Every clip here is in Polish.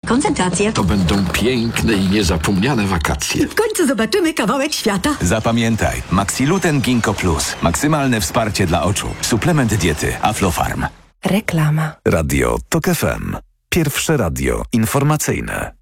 koncentrację. To będą piękne i niezapomniane wakacje. W końcu zobaczymy kawałek świata. Zapamiętaj, Maxiluten Ginkgo Plus. Maksymalne wsparcie dla oczu. Suplement diety Aflofarm. Reklama. Radio TOK FM. Pierwsze radio informacyjne.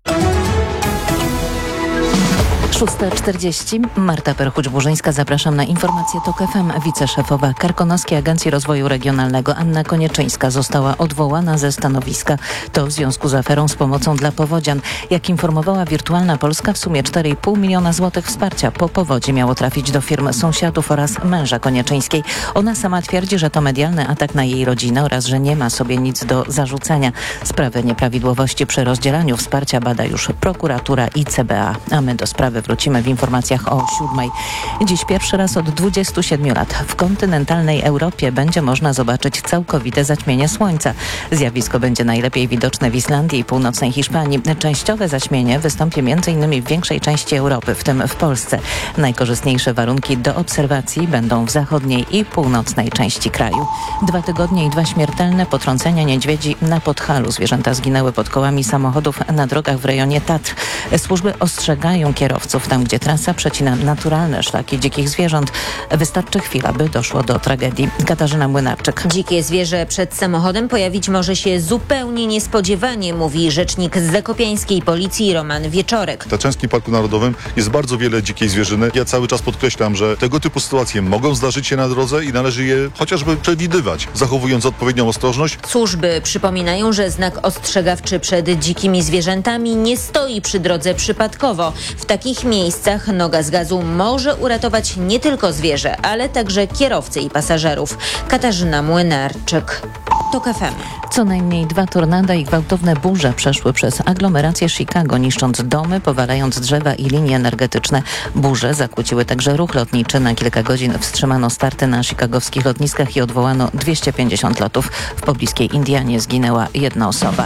6:40. Marta Perchuć-Burzyńska, zapraszam na informację TOK FM. Wiceszefowa Karkonoskiej Agencji Rozwoju Regionalnego Anna Konieczyńska została odwołana ze stanowiska. To w związku z aferą z pomocą dla powodzian. Jak informowała Wirtualna Polska, w sumie 4,5 miliona złotych wsparcia po powodzi miało trafić do firm sąsiadów oraz męża Konieczyńskiej. Ona sama twierdzi, że to medialny atak na jej rodzinę oraz że nie ma sobie nic do zarzucenia. Sprawę nieprawidłowości przy rozdzielaniu wsparcia bada już prokuratura i CBA. A my do sprawy wrócimy w informacjach o 7:00. Dziś pierwszy raz od 27 lat w kontynentalnej Europie będzie można zobaczyć całkowite zaćmienie słońca. Zjawisko będzie najlepiej widoczne w Islandii i północnej Hiszpanii. Częściowe zaćmienie wystąpi m.in. w większej części Europy, w tym w Polsce. Najkorzystniejsze warunki do obserwacji będą w zachodniej i północnej części kraju. 2 tygodnie i 2 śmiertelne potrącenia niedźwiedzi na Podhalu. Zwierzęta zginęły pod kołami samochodów na drogach w rejonie Tatr. Służby ostrzegają kierowców tam, gdzie trasa przecina naturalne szlaki dzikich zwierząt. Wystarczy chwila, by doszło do tragedii. Katarzyna Młynarczyk. Dzikie zwierzę przed samochodem pojawić może się zupełnie niespodziewanie, mówi rzecznik z zakopiańskiej policji Roman Wieczorek. W Tatrzańskim Parku Narodowym jest bardzo wiele dzikiej zwierzyny. Ja cały czas podkreślam, że tego typu sytuacje mogą zdarzyć się na drodze i należy je chociażby przewidywać, zachowując odpowiednią ostrożność. Służby przypominają, że znak ostrzegawczy przed dzikimi zwierzętami nie stoi przy drodze przypadkowo. W takich miejscach noga z gazu może uratować nie tylko zwierzę, ale także kierowcę i pasażerów. Katarzyna Młynarczyk, TOK FM. Co najmniej 2 tornada i gwałtowne burze przeszły przez aglomerację Chicago, niszcząc domy, powalając drzewa i linie energetyczne. Burze zakłóciły także ruch lotniczy. Na kilka godzin wstrzymano starty na chicagowskich lotniskach i odwołano 250 lotów. W pobliskiej Indianie zginęła 1 osoba.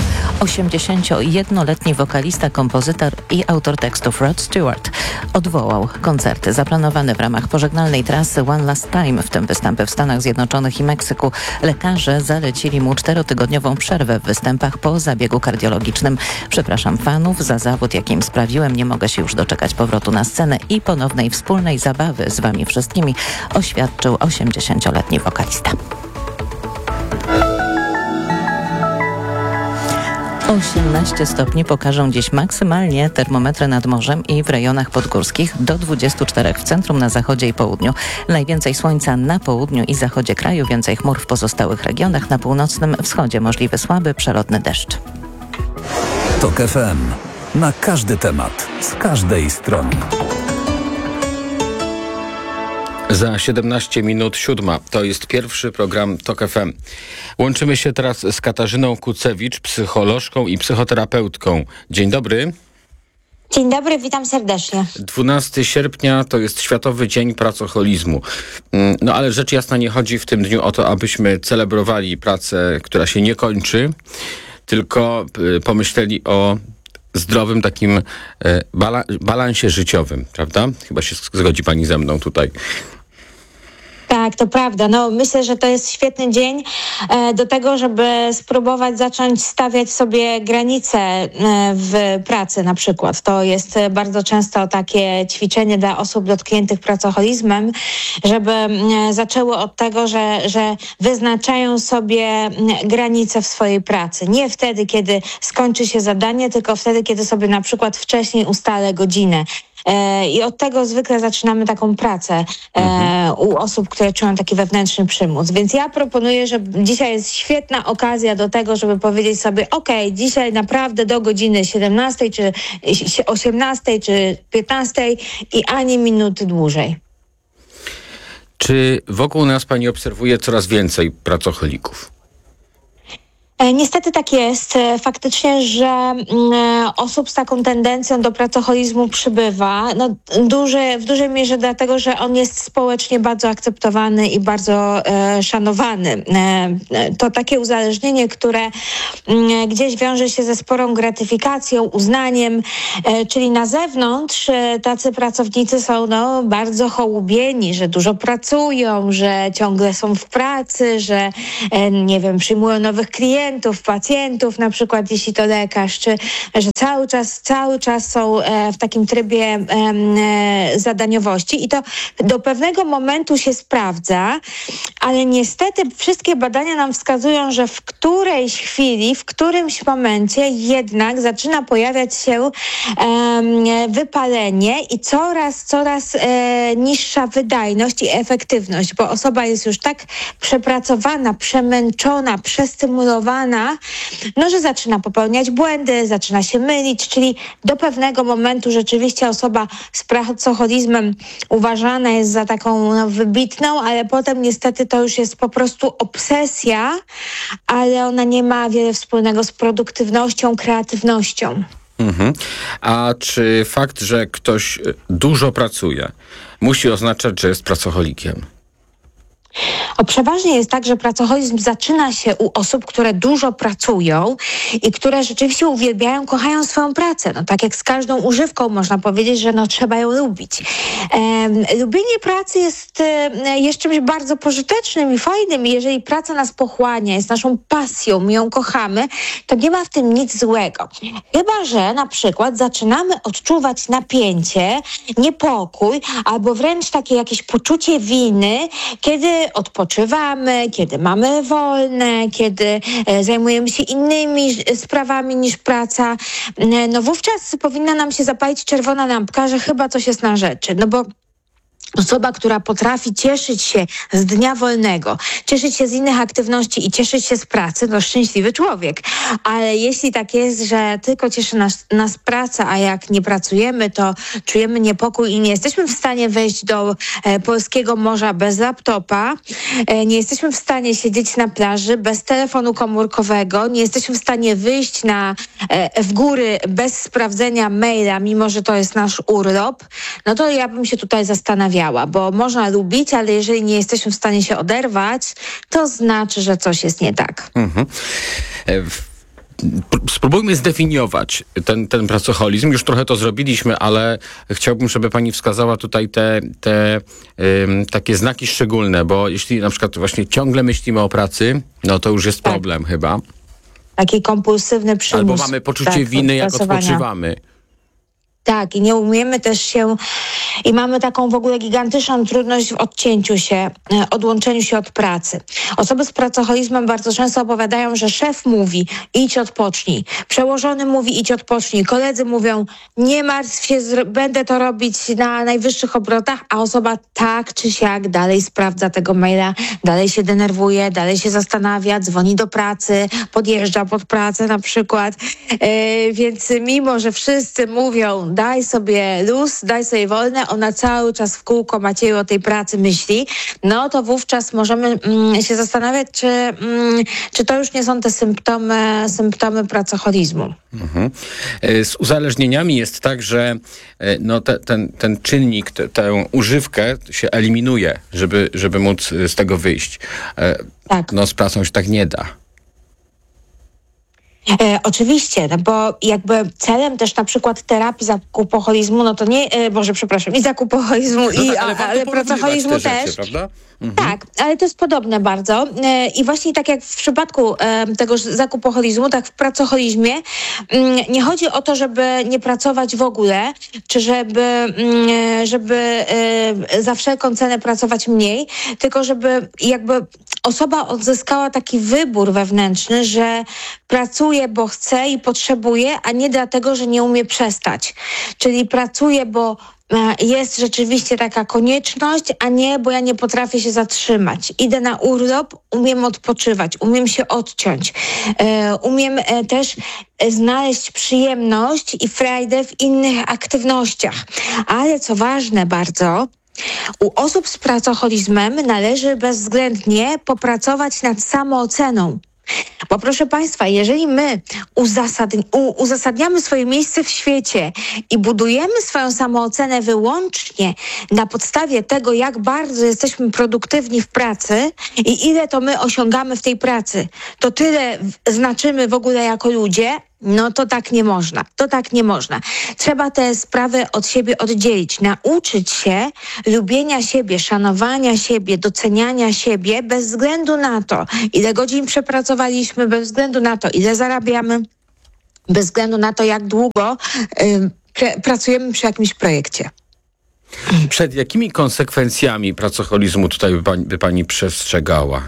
81-letni wokalista, kompozytor i autor tekstów Rod Stewart odwołał koncerty zaplanowane w ramach pożegnalnej trasy One Last Time, w tym występy w Stanach Zjednoczonych i Meksyku. Lekarze zalecili mu 4-tygodniową przerwę w występach po zabiegu kardiologicznym. Przepraszam fanów za zawód, jakim sprawiłem. Nie mogę się już doczekać powrotu na scenę i ponownej wspólnej zabawy z wami wszystkimi, oświadczył 80-letni wokalista. 18 stopni pokażą dziś maksymalnie termometry nad morzem i w rejonach podgórskich, do 24 w centrum, na zachodzie i południu. Najwięcej słońca na południu i zachodzie kraju, więcej chmur w pozostałych regionach. Na północnym wschodzie możliwy słaby, przelotny deszcz. TOK FM. Na każdy temat, z każdej strony. Za 17 minut 7. To jest pierwszy program TOK FM. Łączymy się teraz z Katarzyną Kucewicz, psycholożką i psychoterapeutką. Dzień dobry. Dzień dobry, witam serdecznie. 12 sierpnia to jest Światowy Dzień Pracoholizmu. No ale rzecz jasna nie chodzi w tym dniu o to, abyśmy celebrowali pracę, która się nie kończy, tylko pomyśleli o zdrowym takim balansie życiowym, prawda? Chyba się zgodzi pani ze mną tutaj. Tak, to prawda. No, myślę, że to jest świetny dzień do tego, żeby spróbować zacząć stawiać sobie granice w pracy na przykład. To jest bardzo często takie ćwiczenie dla osób dotkniętych pracoholizmem, żeby zaczęły od tego, że wyznaczają sobie granice w swojej pracy. Nie wtedy, kiedy skończy się zadanie, tylko wtedy, kiedy sobie na przykład wcześniej ustalę godzinę. I od tego zwykle zaczynamy taką pracę u osób, które czują taki wewnętrzny przymus. Więc ja proponuję, że dzisiaj jest świetna okazja do tego, żeby powiedzieć sobie, okej, dzisiaj naprawdę do godziny 17, czy 18, czy 15 i ani minuty dłużej. Czy wokół nas pani obserwuje coraz więcej pracocholików? Niestety tak jest. Faktycznie, że osób z taką tendencją do pracoholizmu przybywa. No, w dużej mierze dlatego, że on jest społecznie bardzo akceptowany i bardzo szanowany. To takie uzależnienie, które gdzieś wiąże się ze sporą gratyfikacją, uznaniem, czyli na zewnątrz tacy pracownicy są bardzo hołubieni, że dużo pracują, że ciągle są w pracy, że przyjmują nowych klientów, klientów, pacjentów, na przykład jeśli to lekarz, czy że cały czas są w takim trybie zadaniowości i to do pewnego momentu się sprawdza, ale niestety wszystkie badania nam wskazują, że w którejś chwili, w którymś momencie jednak zaczyna pojawiać się wypalenie i coraz niższa wydajność i efektywność, bo osoba jest już tak przepracowana, przemęczona, przestymulowana, że zaczyna popełniać błędy, zaczyna się mylić, czyli do pewnego momentu rzeczywiście osoba z pracoholizmem uważana jest za taką wybitną, ale potem niestety to już jest po prostu obsesja, ale ona nie ma wiele wspólnego z produktywnością, kreatywnością. A czy fakt, że ktoś dużo pracuje, musi oznaczać, że jest pracoholikiem? Przeważnie jest tak, że pracoholizm zaczyna się u osób, które dużo pracują i które rzeczywiście uwielbiają, kochają swoją pracę. Tak jak z każdą używką można powiedzieć, że trzeba ją lubić. Lubienie pracy jest czymś bardzo pożytecznym i fajnym. Jeżeli praca nas pochłania, jest naszą pasją, my ją kochamy, to nie ma w tym nic złego. Chyba że na przykład zaczynamy odczuwać napięcie, niepokój albo wręcz takie jakieś poczucie winy, kiedy odpoczywamy, kiedy mamy wolne, kiedy zajmujemy się innymi sprawami niż praca, wówczas powinna nam się zapalić czerwona lampka, że chyba coś jest na rzeczy, bo osoba, która potrafi cieszyć się z dnia wolnego, cieszyć się z innych aktywności i cieszyć się z pracy, to szczęśliwy człowiek. Ale jeśli tak jest, że tylko cieszy nas praca, a jak nie pracujemy, to czujemy niepokój i nie jesteśmy w stanie wejść do polskiego morza bez laptopa, nie jesteśmy w stanie siedzieć na plaży bez telefonu komórkowego, nie jesteśmy w stanie wyjść w góry bez sprawdzenia maila, mimo że to jest nasz urlop, to ja bym się tutaj zastanawiała, bo można lubić, ale jeżeli nie jesteśmy w stanie się oderwać, to znaczy, że coś jest nie tak. Spróbujmy zdefiniować ten pracoholizm. Już trochę to zrobiliśmy, ale chciałbym, żeby pani wskazała tutaj te takie znaki szczególne, bo jeśli na przykład właśnie ciągle myślimy o pracy, to już jest problem chyba. Taki kompulsywny przymus. Albo mamy poczucie winy, jak odpoczywamy. Tak, i nie umiemy też się, i mamy taką w ogóle gigantyczną trudność w odcięciu się, odłączeniu się od pracy. Osoby z pracoholizmem bardzo często opowiadają, że szef mówi, idź odpocznij. Przełożony mówi, idź odpocznij. Koledzy mówią, nie martw się, będę to robić na najwyższych obrotach, a osoba tak czy siak dalej sprawdza tego maila, dalej się denerwuje, dalej się zastanawia, dzwoni do pracy, podjeżdża pod pracę na przykład. Więc mimo, że wszyscy mówią, daj sobie luz, daj sobie wolne, ona cały czas w kółko Macieju o tej pracy myśli, to wówczas możemy się zastanawiać, czy to już nie są te symptomy pracoholizmu. Z uzależnieniami jest tak, że ten czynnik, tę używkę się eliminuje, żeby móc z tego wyjść. Tak. Z pracą się tak nie da. Oczywiście, bo jakby celem też na przykład terapii zakupoholizmu, to nie, i zakupoholizmu, ale pracoholizmu też. Rzeczy, prawda? Tak, ale to jest podobne bardzo. I właśnie tak jak w przypadku tego zakupoholizmu, tak w pracoholizmie nie chodzi o to, żeby nie pracować w ogóle, czy żeby za wszelką cenę pracować mniej, tylko żeby jakby osoba odzyskała taki wybór wewnętrzny, że pracuje, bo chce i potrzebuje, a nie dlatego, że nie umie przestać. Czyli pracuje, bo jest rzeczywiście taka konieczność, a nie, bo ja nie potrafię się zatrzymać. Idę na urlop, umiem odpoczywać, umiem się odciąć. Umiem też znaleźć przyjemność i frajdę w innych aktywnościach. Ale co ważne bardzo, u osób z pracoholizmem należy bezwzględnie popracować nad samooceną. Bo proszę Państwa, jeżeli my uzasadniamy swoje miejsce w świecie i budujemy swoją samoocenę wyłącznie na podstawie tego, jak bardzo jesteśmy produktywni w pracy i ile to my osiągamy w tej pracy, to tyle znaczymy w ogóle jako ludzie, No to tak nie można. To tak nie można. Trzeba te sprawy od siebie oddzielić. Nauczyć się lubienia siebie, szanowania siebie, doceniania siebie bez względu na to, ile godzin przepracowaliśmy, bez względu na to, ile zarabiamy, bez względu na to, jak długo pracujemy przy jakimś projekcie. Przed jakimi konsekwencjami pracoholizmu tutaj by pani przestrzegała?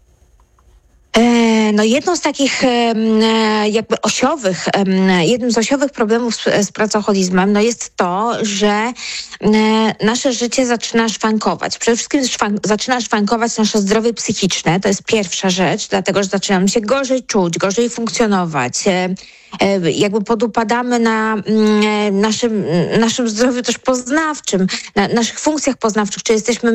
No jedną z takich jakby jednym z osiowych problemów z pracoholizmem jest to, że nasze życie zaczyna szwankować. Przede wszystkim zaczyna szwankować nasze zdrowie psychiczne. To jest pierwsza rzecz, dlatego że zaczynamy się gorzej czuć, gorzej funkcjonować. Jakby podupadamy na naszym zdrowiu też poznawczym, na naszych funkcjach poznawczych, czy jesteśmy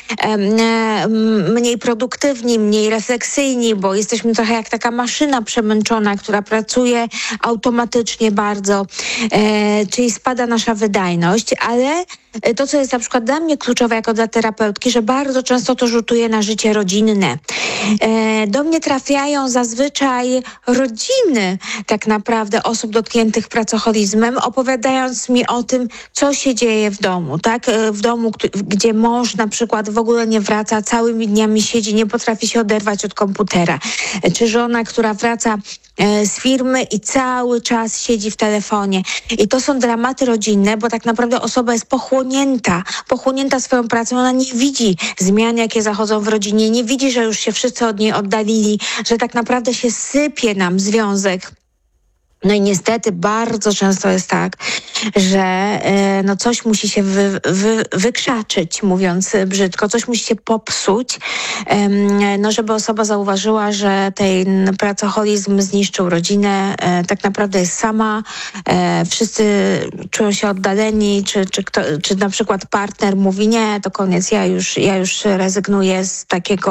mniej produktywni, mniej refleksyjni, bo jesteśmy trochę jak taka maszyna przemęczona, która pracuje automatycznie bardzo, czyli spada nasza wydajność, ale to, co jest na przykład dla mnie kluczowe jako dla terapeutki, że bardzo często to rzutuje na życie rodzinne. Do mnie trafiają zazwyczaj rodziny tak naprawdę osób dotkniętych pracoholizmem, opowiadając mi o tym, co się dzieje w domu, tak? W domu, gdzie mąż na przykład w ogóle nie wraca, całymi dniami siedzi, nie potrafi się oderwać od komputera. Czy żona, która wraca z firmy i cały czas siedzi w telefonie. I to są dramaty rodzinne, bo tak naprawdę osoba jest pochłonięta swoją pracą. Ona nie widzi zmian, jakie zachodzą w rodzinie, nie widzi, że już się wszyscy od niej oddalili, że tak naprawdę się sypie nam związek. No i niestety bardzo często jest tak, że coś musi się wykrzaczyć, mówiąc brzydko, coś musi się popsuć, żeby osoba zauważyła, że ten pracoholizm zniszczył rodzinę, tak naprawdę jest sama, wszyscy czują się oddaleni, czy na przykład partner mówi, nie, to koniec, ja już rezygnuję z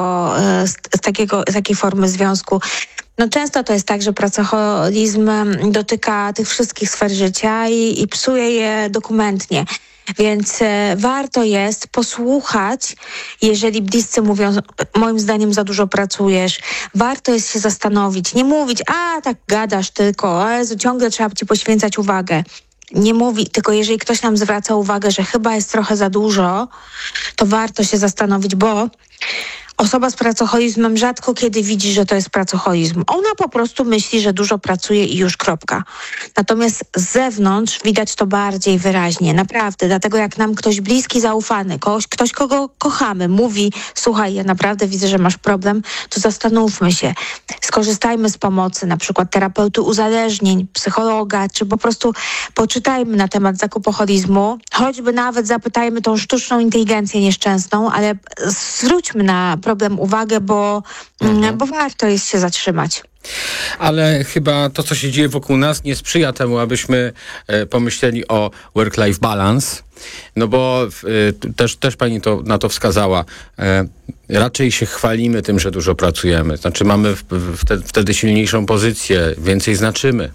takiej formy związku. No często to jest tak, że pracoholizm dotyka tych wszystkich sfer życia i psuje je dokumentnie. Więc warto jest posłuchać, jeżeli bliscy mówią, moim zdaniem za dużo pracujesz. Warto jest się zastanowić, nie mówić, tak gadasz tylko, ciągle trzeba ci poświęcać uwagę. Nie mówi, tylko jeżeli ktoś nam zwraca uwagę, że chyba jest trochę za dużo, to warto się zastanowić, bo osoba z pracoholizmem rzadko kiedy widzi, że to jest pracoholizm. Ona po prostu myśli, że dużo pracuje i już kropka. Natomiast z zewnątrz widać to bardziej wyraźnie, naprawdę. Dlatego jak nam ktoś bliski, zaufany, ktoś, kogo kochamy, mówi, słuchaj, ja naprawdę widzę, że masz problem, to zastanówmy się. Skorzystajmy z pomocy, na przykład terapeuty uzależnień, psychologa, czy po prostu poczytajmy na temat zakupoholizmu, choćby nawet zapytajmy tą sztuczną inteligencję nieszczęsną, ale zwróćmy na problem uwagę, bo warto jest się zatrzymać. Ale chyba to, co się dzieje wokół nas, nie sprzyja temu, abyśmy pomyśleli o work-life balance. No bo też pani na to wskazała. Raczej się chwalimy tym, że dużo pracujemy. Znaczy mamy wtedy silniejszą pozycję, więcej znaczymy.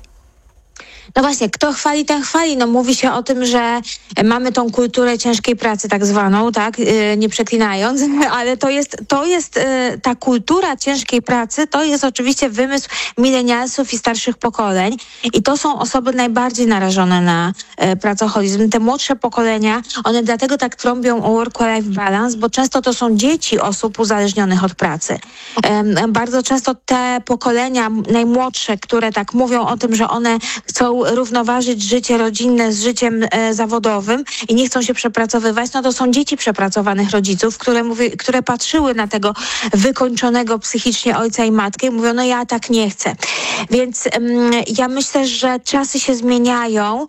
No właśnie, kto chwali, ten chwali. No mówi się o tym, że mamy tą kulturę ciężkiej pracy tak zwaną, tak, nie przeklinając, ale to jest ta kultura ciężkiej pracy, to jest oczywiście wymysł milenialsów i starszych pokoleń i to są osoby najbardziej narażone na pracoholizm. Te młodsze pokolenia, one dlatego tak trąbią o work-life balance, bo często to są dzieci osób uzależnionych od pracy. Bardzo często te pokolenia najmłodsze, które tak mówią o tym, że one chcą równoważyć życie rodzinne z życiem zawodowym i nie chcą się przepracowywać, no to są dzieci przepracowanych rodziców, które patrzyły na tego wykończonego psychicznie ojca i matkę i mówią, no ja tak nie chcę. Więc ja myślę, że czasy się zmieniają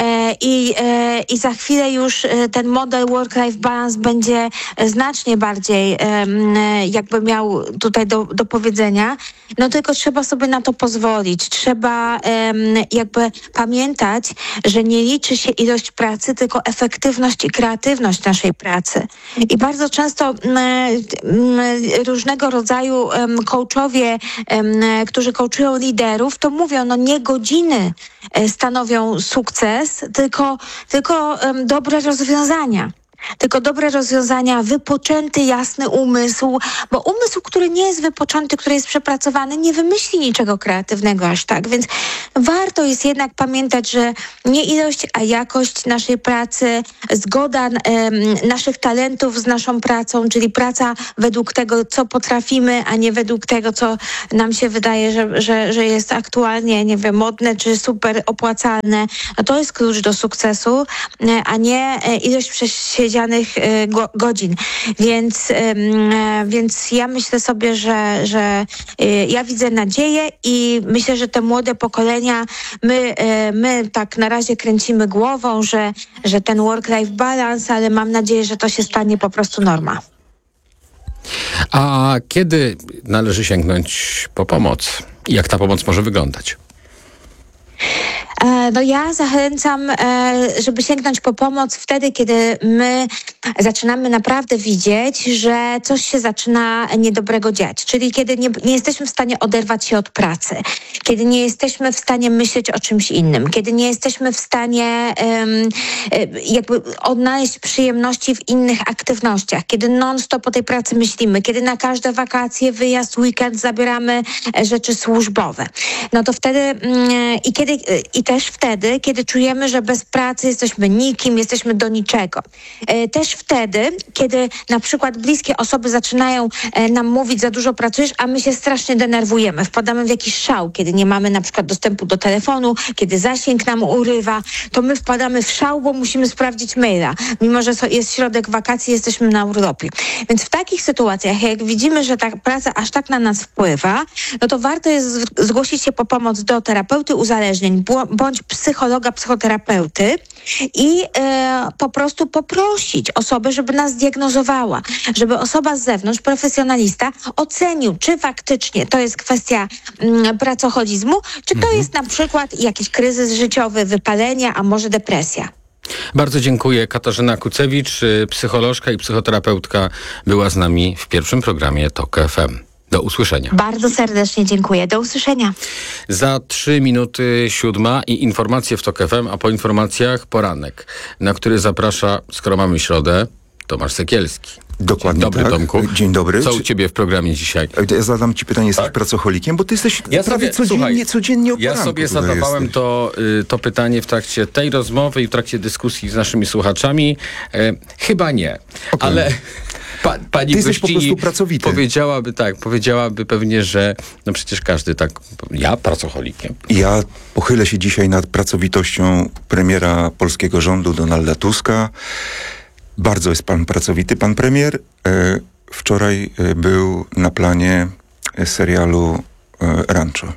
i za chwilę już ten model work-life balance będzie znacznie bardziej jakby miał tutaj do powiedzenia. No tylko trzeba sobie na to pozwolić. Trzeba jakby pamiętać, że nie liczy się ilość pracy, tylko efektywność i kreatywność naszej pracy. I bardzo często różnego rodzaju coachowie, którzy coachują liderów, to mówią, no nie godziny stanowią sukces, tylko dobre rozwiązania. tylko dobre rozwiązania, wypoczęty, jasny umysł, bo umysł, który nie jest wypoczęty, który jest przepracowany, nie wymyśli niczego kreatywnego aż tak, więc warto jest jednak pamiętać, że nie ilość, a jakość naszej pracy, zgoda naszych talentów z naszą pracą, czyli praca według tego, co potrafimy, a nie według tego, co nam się wydaje, że jest aktualnie, nie wiem, modne czy super opłacalne. No to jest klucz do sukcesu, a nie ilość przesiedzianych godzin. Więc ja myślę sobie, że ja widzę nadzieję i myślę, że te młode pokolenia, my tak na razie kręcimy głową, że ten work-life balance, ale mam nadzieję, że to się stanie po prostu norma. A kiedy należy sięgnąć po pomoc? I jak ta pomoc może wyglądać? No ja zachęcam, żeby sięgnąć po pomoc wtedy, kiedy my zaczynamy naprawdę widzieć, że coś się zaczyna niedobrego dziać. Czyli kiedy nie jesteśmy w stanie oderwać się od pracy, kiedy nie jesteśmy w stanie myśleć o czymś innym, kiedy nie jesteśmy w stanie jakby odnaleźć przyjemności w innych aktywnościach, kiedy non-stop o tej pracy myślimy, kiedy na każde wakacje, wyjazd, weekend zabieramy rzeczy służbowe. No to wtedy i też wtedy, kiedy czujemy, że bez pracy jesteśmy nikim, jesteśmy do niczego. Też wtedy, kiedy na przykład bliskie osoby zaczynają nam mówić, za dużo pracujesz, a my się strasznie denerwujemy. Wpadamy w jakiś szał, kiedy nie mamy na przykład dostępu do telefonu, kiedy zasięg nam urywa, to my wpadamy w szał, bo musimy sprawdzić maila. Mimo że jest środek wakacji, jesteśmy na urlopie. Więc w takich sytuacjach, jak widzimy, że ta praca aż tak na nas wpływa, no to warto jest zgłosić się po pomoc do terapeuty uzależnień, bądź psychologa, psychoterapeuty i po prostu poprosić osobę, żeby nas zdiagnozowała, żeby osoba z zewnątrz, profesjonalista ocenił, czy faktycznie to jest kwestia pracoholizmu, czy to jest na przykład jakiś kryzys życiowy, wypalenie, a może depresja. Bardzo dziękuję. Katarzyna Kucewicz, psycholożka i psychoterapeutka, była z nami w pierwszym programie TOK FM. Do usłyszenia. Bardzo serdecznie dziękuję. Do usłyszenia. Za 3 minuty 7 i informacje w TOK FM, a po informacjach poranek, na który zaprasza, skoro mamy środę, Tomasz Sekielski. Dokładnie. Dzień dobry, tak. Tomku. Dzień dobry. Co u ciebie w programie dzisiaj? Ja zadam ci pytanie, jesteś pracocholikiem, bo ty jesteś prawie codziennie o poranku. Ja sobie zadawałem to pytanie w trakcie tej rozmowy i w trakcie dyskusji z naszymi słuchaczami. Chyba nie, okay. Ale pani jesteś po gościni prostu pracowity. Powiedziałaby pewnie, że no przecież każdy tak, ja pracocholikiem. Ja pochylę się dzisiaj nad pracowitością premiera polskiego rządu Donalda Tuska. Bardzo jest pan pracowity, pan premier. Wczoraj był na planie serialu Rancho.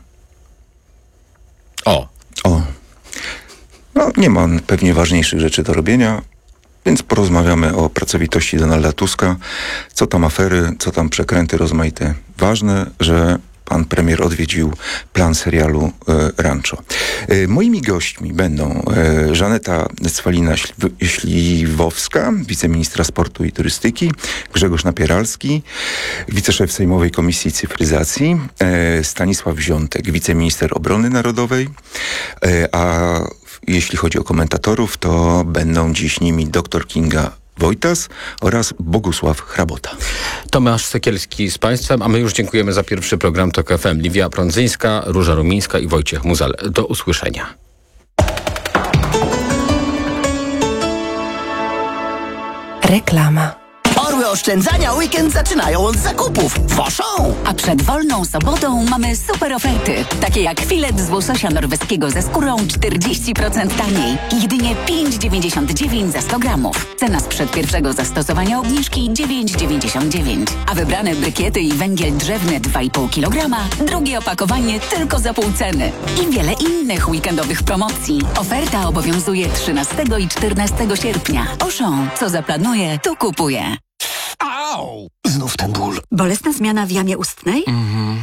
O. No, nie ma on pewnie ważniejszych rzeczy do robienia, więc porozmawiamy o pracowitości Donalda Tuska. Co tam afery, co tam przekręty rozmaite. Ważne, że pan premier odwiedził plan serialu Rancho. Moimi gośćmi będą Żaneta Cwalina-Śliwowska, wiceministra sportu i turystyki, Grzegorz Napieralski, wiceszef Sejmowej Komisji Cyfryzacji, Stanisław Wziątek, wiceminister obrony narodowej, a jeśli chodzi o komentatorów, to będą dziś nimi dr Kinga Wojtas oraz Bogusław Hrabota. Tomasz Sekielski z Państwem, a my już dziękujemy za pierwszy program TOK FM. Liwia Prądzyńska, Róża Rumińska i Wojciech Muzal. Do usłyszenia. Reklama. Orły oszczędzania weekend zaczynają od zakupów. Woszą! A przed wolną sobotą mamy super oferty. Takie jak filet z łososia norweskiego ze skórą 40% taniej. Jedynie 5,99 za 100 gramów. Cena sprzed pierwszego zastosowania obniżki 9,99. A wybrane brykiety i węgiel drzewny 2,5 kg. Drugie opakowanie tylko za pół ceny. I wiele innych weekendowych promocji. Oferta obowiązuje 13 i 14 sierpnia. Auchan, co zaplanuje, to kupuje. Au! Znów ten ból. Bolesna zmiana w jamie ustnej?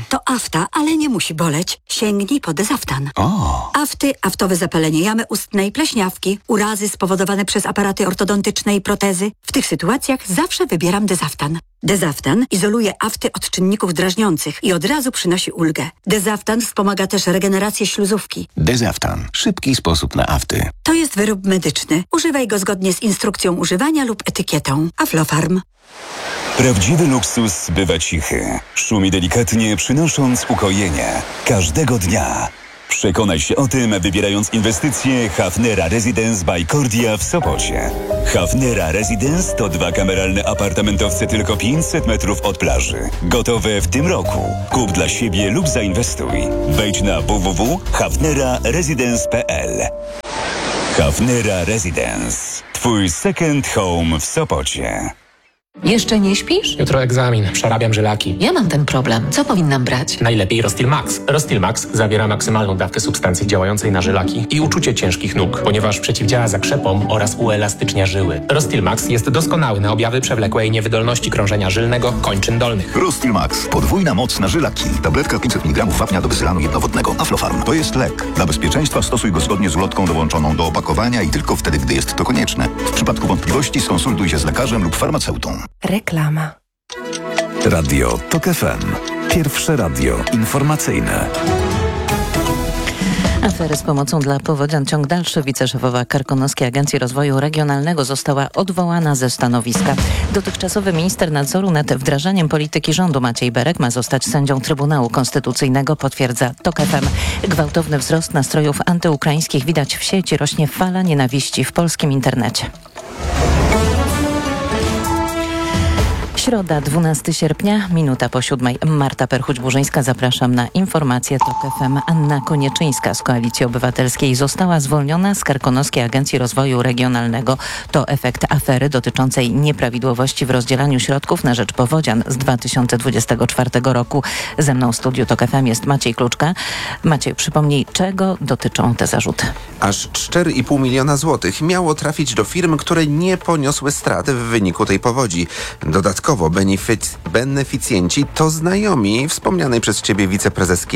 To afta, ale nie musi boleć. Sięgnij po Dezaftan. Afty, aftowe zapalenie jamy ustnej, pleśniawki, urazy spowodowane przez aparaty ortodontyczne i protezy. W tych sytuacjach zawsze wybieram Dezaftan. Dezaftan izoluje afty od czynników drażniących i od razu przynosi ulgę. Dezaftan wspomaga też regenerację śluzówki. Dezaftan. Szybki sposób na afty. To jest wyrób medyczny. Używaj go zgodnie z instrukcją używania lub etykietą. Aflofarm. Prawdziwy luksus bywa cichy. Szumi delikatnie, przynosząc ukojenie. Każdego dnia. Przekonaj się o tym, wybierając inwestycje Hafnera Residence by Cordia w Sopocie. Hafnera Residence to 2 kameralne apartamentowce tylko 500 metrów od plaży. Gotowe w tym roku. Kup dla siebie lub zainwestuj. Wejdź na www.hafneraresidence.pl. Hafnera Residence. Twój second home w Sopocie. Jeszcze nie śpisz? Jutro egzamin. Przerabiam żylaki. Ja mam ten problem. Co powinnam brać? Najlepiej Rostil Max. Rostil Max zawiera maksymalną dawkę substancji działającej na żylaki i uczucie ciężkich nóg, ponieważ przeciwdziała zakrzepom oraz uelastycznia żyły. Rostil Max jest doskonały na objawy przewlekłej niewydolności krążenia żylnego kończyn dolnych. Rostil Max. Podwójna moc na żylaki. Tabletka 500 mg wapnia do wysylanu jednowodnego. Aflofarm. To jest lek. Dla bezpieczeństwa stosuj go zgodnie z ulotką dołączoną do opakowania i tylko wtedy, gdy jest to konieczne. W przypadku wątpliwości skonsultuj się z lekarzem lub farmaceutą. Reklama. Radio TOK FM. Pierwsze radio informacyjne. Afery z pomocą dla powodzian ciąg dalszy. Wiceszefowa Karkonoskiej Agencji Rozwoju Regionalnego została odwołana ze stanowiska. Dotychczasowy minister nadzoru nad wdrażaniem polityki rządu Maciej Berek ma zostać sędzią Trybunału Konstytucyjnego, potwierdza TOK FM. Gwałtowny wzrost nastrojów antyukraińskich widać w sieci, rośnie fala nienawiści w polskim internecie. Środa, 12 sierpnia, minuta po 7. Marta Perchuć-Burzyńska, zapraszam na informację TOK FM. Anna Konieczyńska z Koalicji Obywatelskiej została zwolniona z Karkonoskiej Agencji Rozwoju Regionalnego. To efekt afery dotyczącej nieprawidłowości w rozdzielaniu środków na rzecz powodzian z 2024 roku. Ze mną w studiu TOK FM jest Maciej Kluczka. Maciej, przypomnij, czego dotyczą te zarzuty? Aż 4,5 miliona złotych miało trafić do firm, które nie poniosły strat w wyniku tej powodzi. Dodatkowo beneficjenci to znajomi wspomnianej przez ciebie wiceprezeski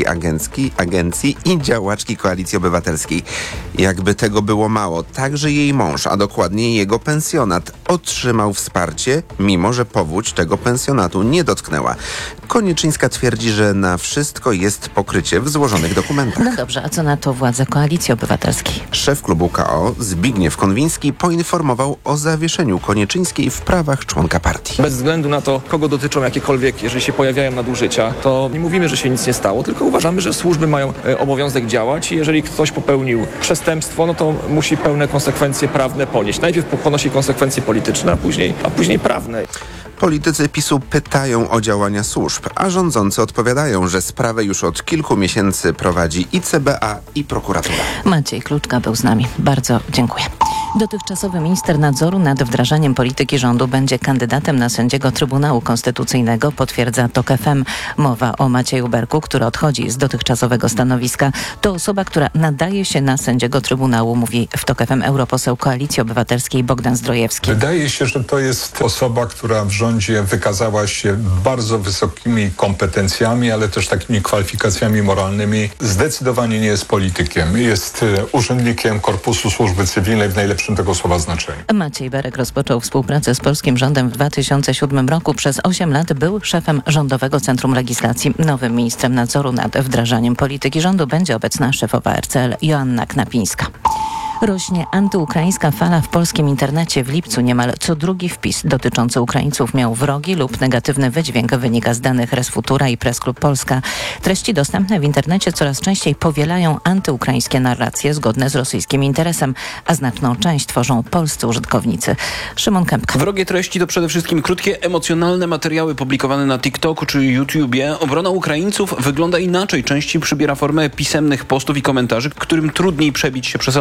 agencji i działaczki Koalicji Obywatelskiej. Jakby tego było mało, także jej mąż, a dokładnie jego pensjonat, otrzymał wsparcie, mimo że powódź tego pensjonatu nie dotknęła. Konieczyńska twierdzi, że na wszystko jest pokrycie w złożonych dokumentach. No dobrze, a co na to władze Koalicji Obywatelskiej? Szef klubu KO Zbigniew Konwiński poinformował o zawieszeniu Konieczyńskiej w prawach członka partii. Bez względu na to, kogo dotyczą jakiekolwiek, jeżeli się pojawiają nadużycia, to nie mówimy, że się nic nie stało, tylko uważamy, że służby mają obowiązek działać i jeżeli ktoś popełnił przestępstwo, no to musi pełne konsekwencje prawne ponieść. Najpierw ponosi konsekwencje polityczne, a później prawne. Politycy PiS-u pytają o działania służb, a rządzący odpowiadają, że sprawę już od kilku miesięcy prowadzi i CBA, i prokuratura. Maciej Kluczka był z nami. Bardzo dziękuję. Dotychczasowy minister nadzoru nad wdrażaniem polityki rządu będzie kandydatem na sędziego Trybunału Konstytucyjnego, potwierdza TOK FM. Mowa o Macieju Berku, który odchodzi z dotychczasowego stanowiska. To osoba, która nadaje się na sędziego Trybunału, mówi w TOK FM europoseł Koalicji Obywatelskiej Bogdan Zdrojewski. Wydaje się, że to jest osoba, która w rządzie wykazała się bardzo wysokimi kompetencjami, ale też takimi kwalifikacjami moralnymi. Zdecydowanie nie jest politykiem. Jest urzędnikiem Korpusu Służby Cywilnej w najlepszym tego słowa znaczeniu. Maciej Berek rozpoczął współpracę z polskim rządem w 2007 roku. Przez 8 lat był szefem Rządowego Centrum Legislacji. Nowym ministrem nadzoru nad wdrażaniem polityki rządu będzie obecna szefowa RCL Joanna Knapińska. Rośnie antyukraińska fala w polskim internecie. W lipcu niemal co drugi wpis dotyczący Ukraińców miał wrogi lub negatywny wydźwięk, wynika z danych Resfutura i Press Club Polska. Treści dostępne w internecie coraz częściej powielają antyukraińskie narracje zgodne z rosyjskim interesem, a znaczną część tworzą polscy użytkownicy. Szymon Kępka. Wrogie treści to przede wszystkim krótkie, emocjonalne materiały publikowane na TikToku czy YouTubie. Obrona Ukraińców wygląda inaczej. Częściej przybiera formę pisemnych postów i komentarzy, którym trudniej przebić się przez algorytm.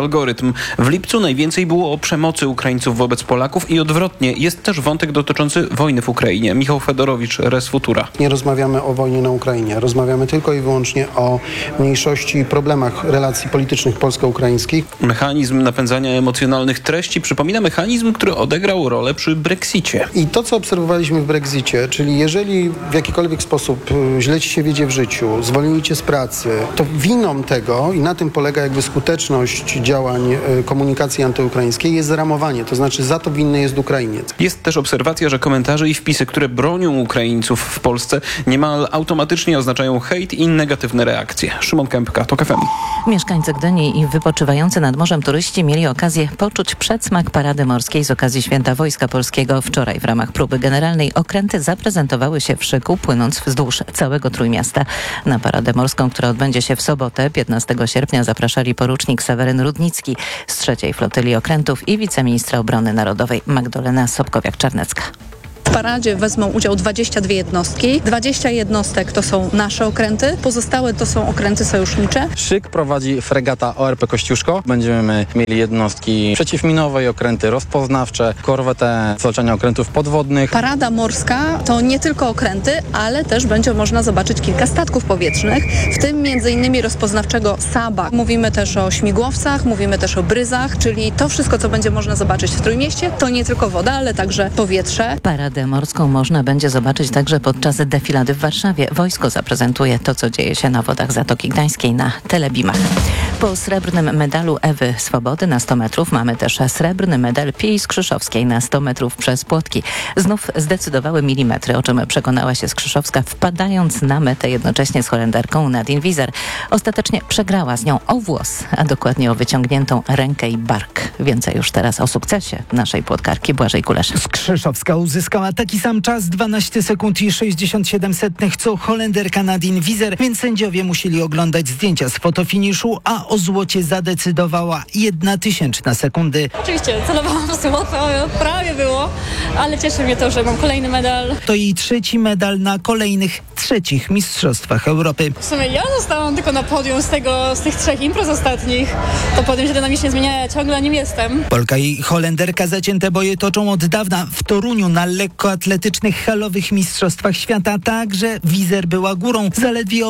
przestępstwem. W lipcu najwięcej było o przemocy Ukraińców wobec Polaków i odwrotnie. Jest też wątek dotyczący wojny w Ukrainie. Michał Fedorowicz, Res Futura. Nie rozmawiamy o wojnie na Ukrainie. Rozmawiamy tylko i wyłącznie o mniejszości i problemach relacji politycznych polsko-ukraińskich. Mechanizm napędzania emocjonalnych treści przypomina mechanizm, który odegrał rolę przy Brexicie. I to, co obserwowaliśmy w Brexicie, czyli jeżeli w jakikolwiek sposób źle ci się wiedzie w życiu, zwolnili cię z pracy, to winą tego, i na tym polega jakby skuteczność działań komunikacji antyukraińskiej, jest zaramowanie. To znaczy za to winny jest Ukrainiec. Jest też obserwacja, że komentarze i wpisy, które bronią Ukraińców w Polsce, niemal automatycznie oznaczają hejt i negatywne reakcje. Szymon Kępka, TOK FM. Mieszkańcy Gdyni i wypoczywający nad morzem turyści mieli okazję poczuć przedsmak parady morskiej z okazji Święta Wojska Polskiego. Wczoraj w ramach próby generalnej okręty zaprezentowały się w szyku, płynąc wzdłuż całego Trójmiasta. Na paradę morską, która odbędzie się w sobotę, 15 sierpnia, zapraszali porucznik Seweryn Rudnicki z 3. Flotyli Okrętów i wiceministra obrony narodowej Magdalena Sobkowiak-Czarnecka. W paradzie wezmą udział 22 jednostki. 20 jednostek to są nasze okręty, pozostałe to są okręty sojusznicze. Szyk prowadzi fregata ORP Kościuszko. Będziemy mieli jednostki przeciwminowe i okręty rozpoznawcze, korwetę, zwalczania okrętów podwodnych. Parada morska to nie tylko okręty, ale też będzie można zobaczyć kilka statków powietrznych, w tym m.in. rozpoznawczego Saba. Mówimy też o śmigłowcach, mówimy też o bryzach, czyli to wszystko, co będzie można zobaczyć w Trójmieście, to nie tylko woda, ale także powietrze. Paradę morską można będzie zobaczyć także podczas defilady w Warszawie. Wojsko zaprezentuje to, co dzieje się na wodach Zatoki Gdańskiej na telebimach. Po srebrnym medalu Ewy Swobody na 100 metrów mamy też srebrny medal Pii Skrzyszowskiej na 100 metrów przez płotki. Znów zdecydowały milimetry, o czym przekonała się Skrzyszowska, wpadając na metę jednocześnie z Holenderką Nadine Wieser. Ostatecznie przegrała z nią o włos, a dokładnie o wyciągniętą rękę i bark. Więcej już teraz o sukcesie naszej płotkarki Błażej Kulesz. Skrzyszowska uzyskała taki sam czas, 12 sekund i 67 setnych, co Holenderka Nadine Wieser, więc sędziowie musieli oglądać zdjęcia z fotofiniszu, a o złocie zadecydowała 1/1000 sekundy. Oczywiście celowałam w złoto, prawie było, ale cieszy mnie to, że mam kolejny medal. To jej 3. medal na kolejnych 3. Mistrzostwach Europy. W sumie ja zostałam tylko na podium z tych 3 imprez ostatnich. To podium się dynamicznie zmienia, ja ciągle nim jestem. Polka i Holenderka zacięte boje toczą od dawna. W Toruniu na lekkoatletycznych halowych mistrzostwach świata także Wieser była górą, zaledwie o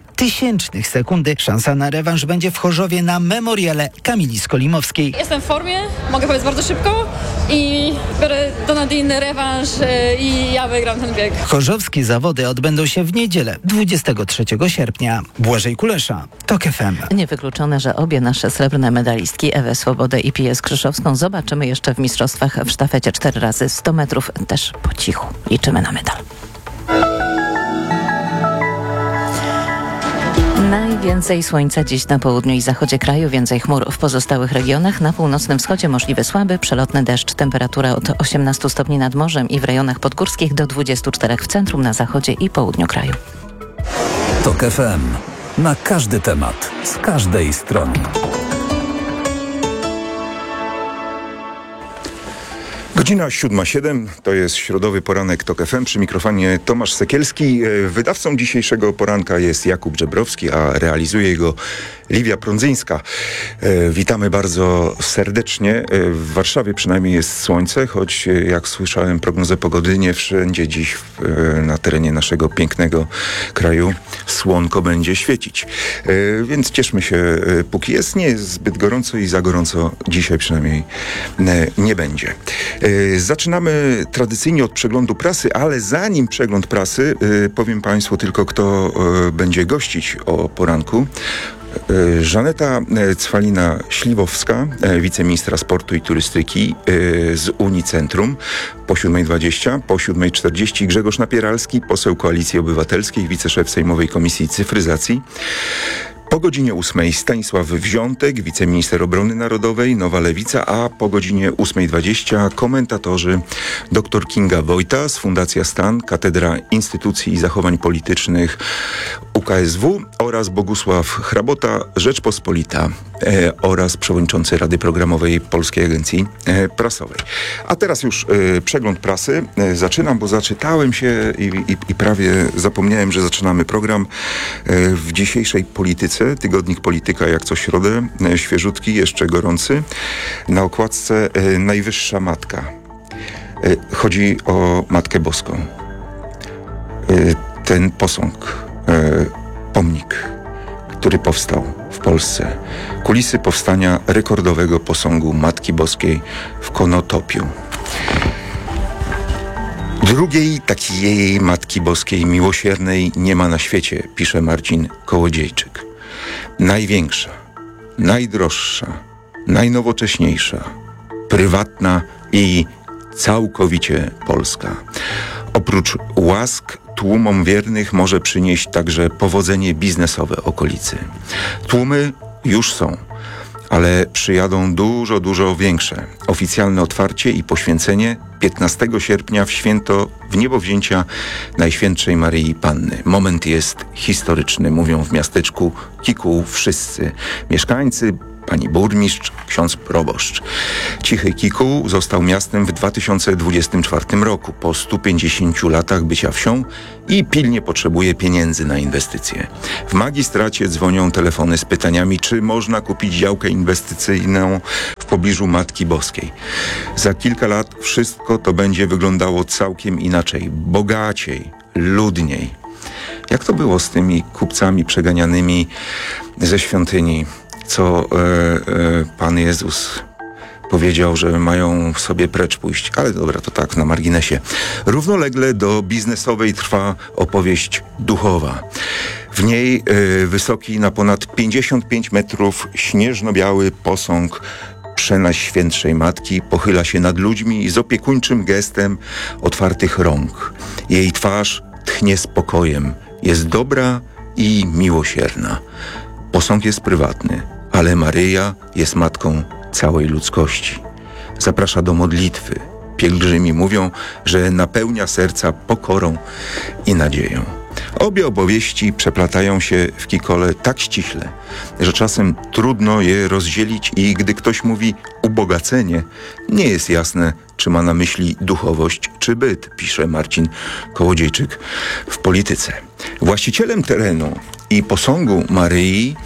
0,05 sekundy. Szansa na rewanż będzie w Chorzowie na memoriale Kamili Skolimowskiej. Jestem w formie, mogę powiedzieć bardzo szybko i biorę do Nadine rewanż i ja wygram ten bieg. Chorzowskie zawody odbędą się w niedzielę 23 sierpnia. Błażej Kulesza, TOK FM. Niewykluczone, że obie nasze srebrne medalistki, Ewę Swobodę i Piję Skrzyszowską, zobaczymy jeszcze w mistrzostwach w sztafecie 4x100 metrów, też po cichu. Liczymy na medal. Najwięcej słońca dziś na południu i zachodzie kraju, więcej chmur w pozostałych regionach. Na północnym wschodzie możliwy słaby, przelotny deszcz. Temperatura od 18 stopni nad morzem i w rejonach podgórskich do 24 w centrum, na zachodzie i południu kraju. TOK FM. Na każdy temat, z każdej strony. Godzina 7:07, to jest środowy poranek TOK FM, przy mikrofonie Tomasz Sekielski. Wydawcą dzisiejszego poranka jest Jakub Żebrowski, a realizuje go Liwia Prądzyńska. Witamy bardzo serdecznie. W Warszawie przynajmniej jest słońce, choć jak słyszałem prognozę pogody, nie wszędzie dziś na terenie naszego pięknego kraju słonko będzie świecić. Więc cieszmy się, póki jest. Nie jest zbyt gorąco i za gorąco dzisiaj przynajmniej nie będzie. Zaczynamy tradycyjnie od przeglądu prasy, ale zanim przegląd prasy, powiem Państwu tylko, kto będzie gościć o poranku. Żaneta Cwalina-Śliwowska, wiceministra sportu i turystyki z Unicentrum po 7:20, po 7:40 Grzegorz Napieralski, poseł Koalicji Obywatelskiej, wiceszef Sejmowej Komisji Cyfryzacji. Po godzinie 8 Stanisław Wziątek, wiceminister obrony narodowej, Nowa Lewica, a po godzinie 8:20 komentatorzy dr Kinga Wojta z Fundacja Stan, Katedra Instytucji i Zachowań Politycznych UKSW oraz Bogusław Hrabota, Rzeczpospolita oraz przewodniczący Rady Programowej Polskiej Agencji Prasowej. A teraz już przegląd prasy. Zaczynam, bo zaczytałem się i prawie zapomniałem, że zaczynamy program w dzisiejszej polityce. Polityce, tygodnik Polityka jak co środę, świeżutki, jeszcze gorący. Na okładce Najwyższa Matka. Chodzi o Matkę Boską. Ten posąg, pomnik, który powstał w Polsce. Kulisy powstania rekordowego posągu Matki Boskiej w Konotopiu. Drugiej takiej Matki Boskiej miłosiernej nie ma na świecie, pisze Marcin Kołodziejczyk. Największa, najdroższa, najnowocześniejsza, prywatna i całkowicie polska. Oprócz łask tłumom wiernych może przynieść także powodzenie biznesowe okolicy. Tłumy już są, ale przyjadą dużo większe. Oficjalne otwarcie i poświęcenie 15 sierpnia w święto wniebowzięcia Najświętszej Maryi Panny. Moment jest historyczny, mówią w miasteczku Kikuł wszyscy mieszkańcy, pani burmistrz, ksiądz proboszcz. Cichy Kikuł został miastem w 2024 roku, po 150 latach bycia wsią i pilnie potrzebuje pieniędzy na inwestycje. W magistracie dzwonią telefony z pytaniami, czy można kupić działkę inwestycyjną w pobliżu Matki Boskiej. Za kilka lat wszystko to będzie wyglądało całkiem inaczej, bogaciej, ludniej. Jak to było z tymi kupcami przeganianymi ze świątyni, co Pan Jezus powiedział, że mają sobie precz pójść. Ale dobra, to tak na marginesie. Równolegle do biznesowej trwa opowieść duchowa. W niej wysoki na ponad 55 metrów śnieżno-biały posąg Przenajświętszej Matki pochyla się nad ludźmi z opiekuńczym gestem otwartych rąk. Jej twarz tchnie spokojem. Jest dobra i miłosierna. Posąg jest prywatny, ale Maryja jest matką całej ludzkości. Zaprasza do modlitwy. Pielgrzymi mówią, że napełnia serca pokorą i nadzieją. Obie opowieści przeplatają się w Kikole tak ściśle, że czasem trudno je rozdzielić i gdy ktoś mówi ubogacenie, nie jest jasne, czy ma na myśli duchowość czy byt, pisze Marcin Kołodziejczyk w Polityce. Właścicielem terenu i posągu Maryi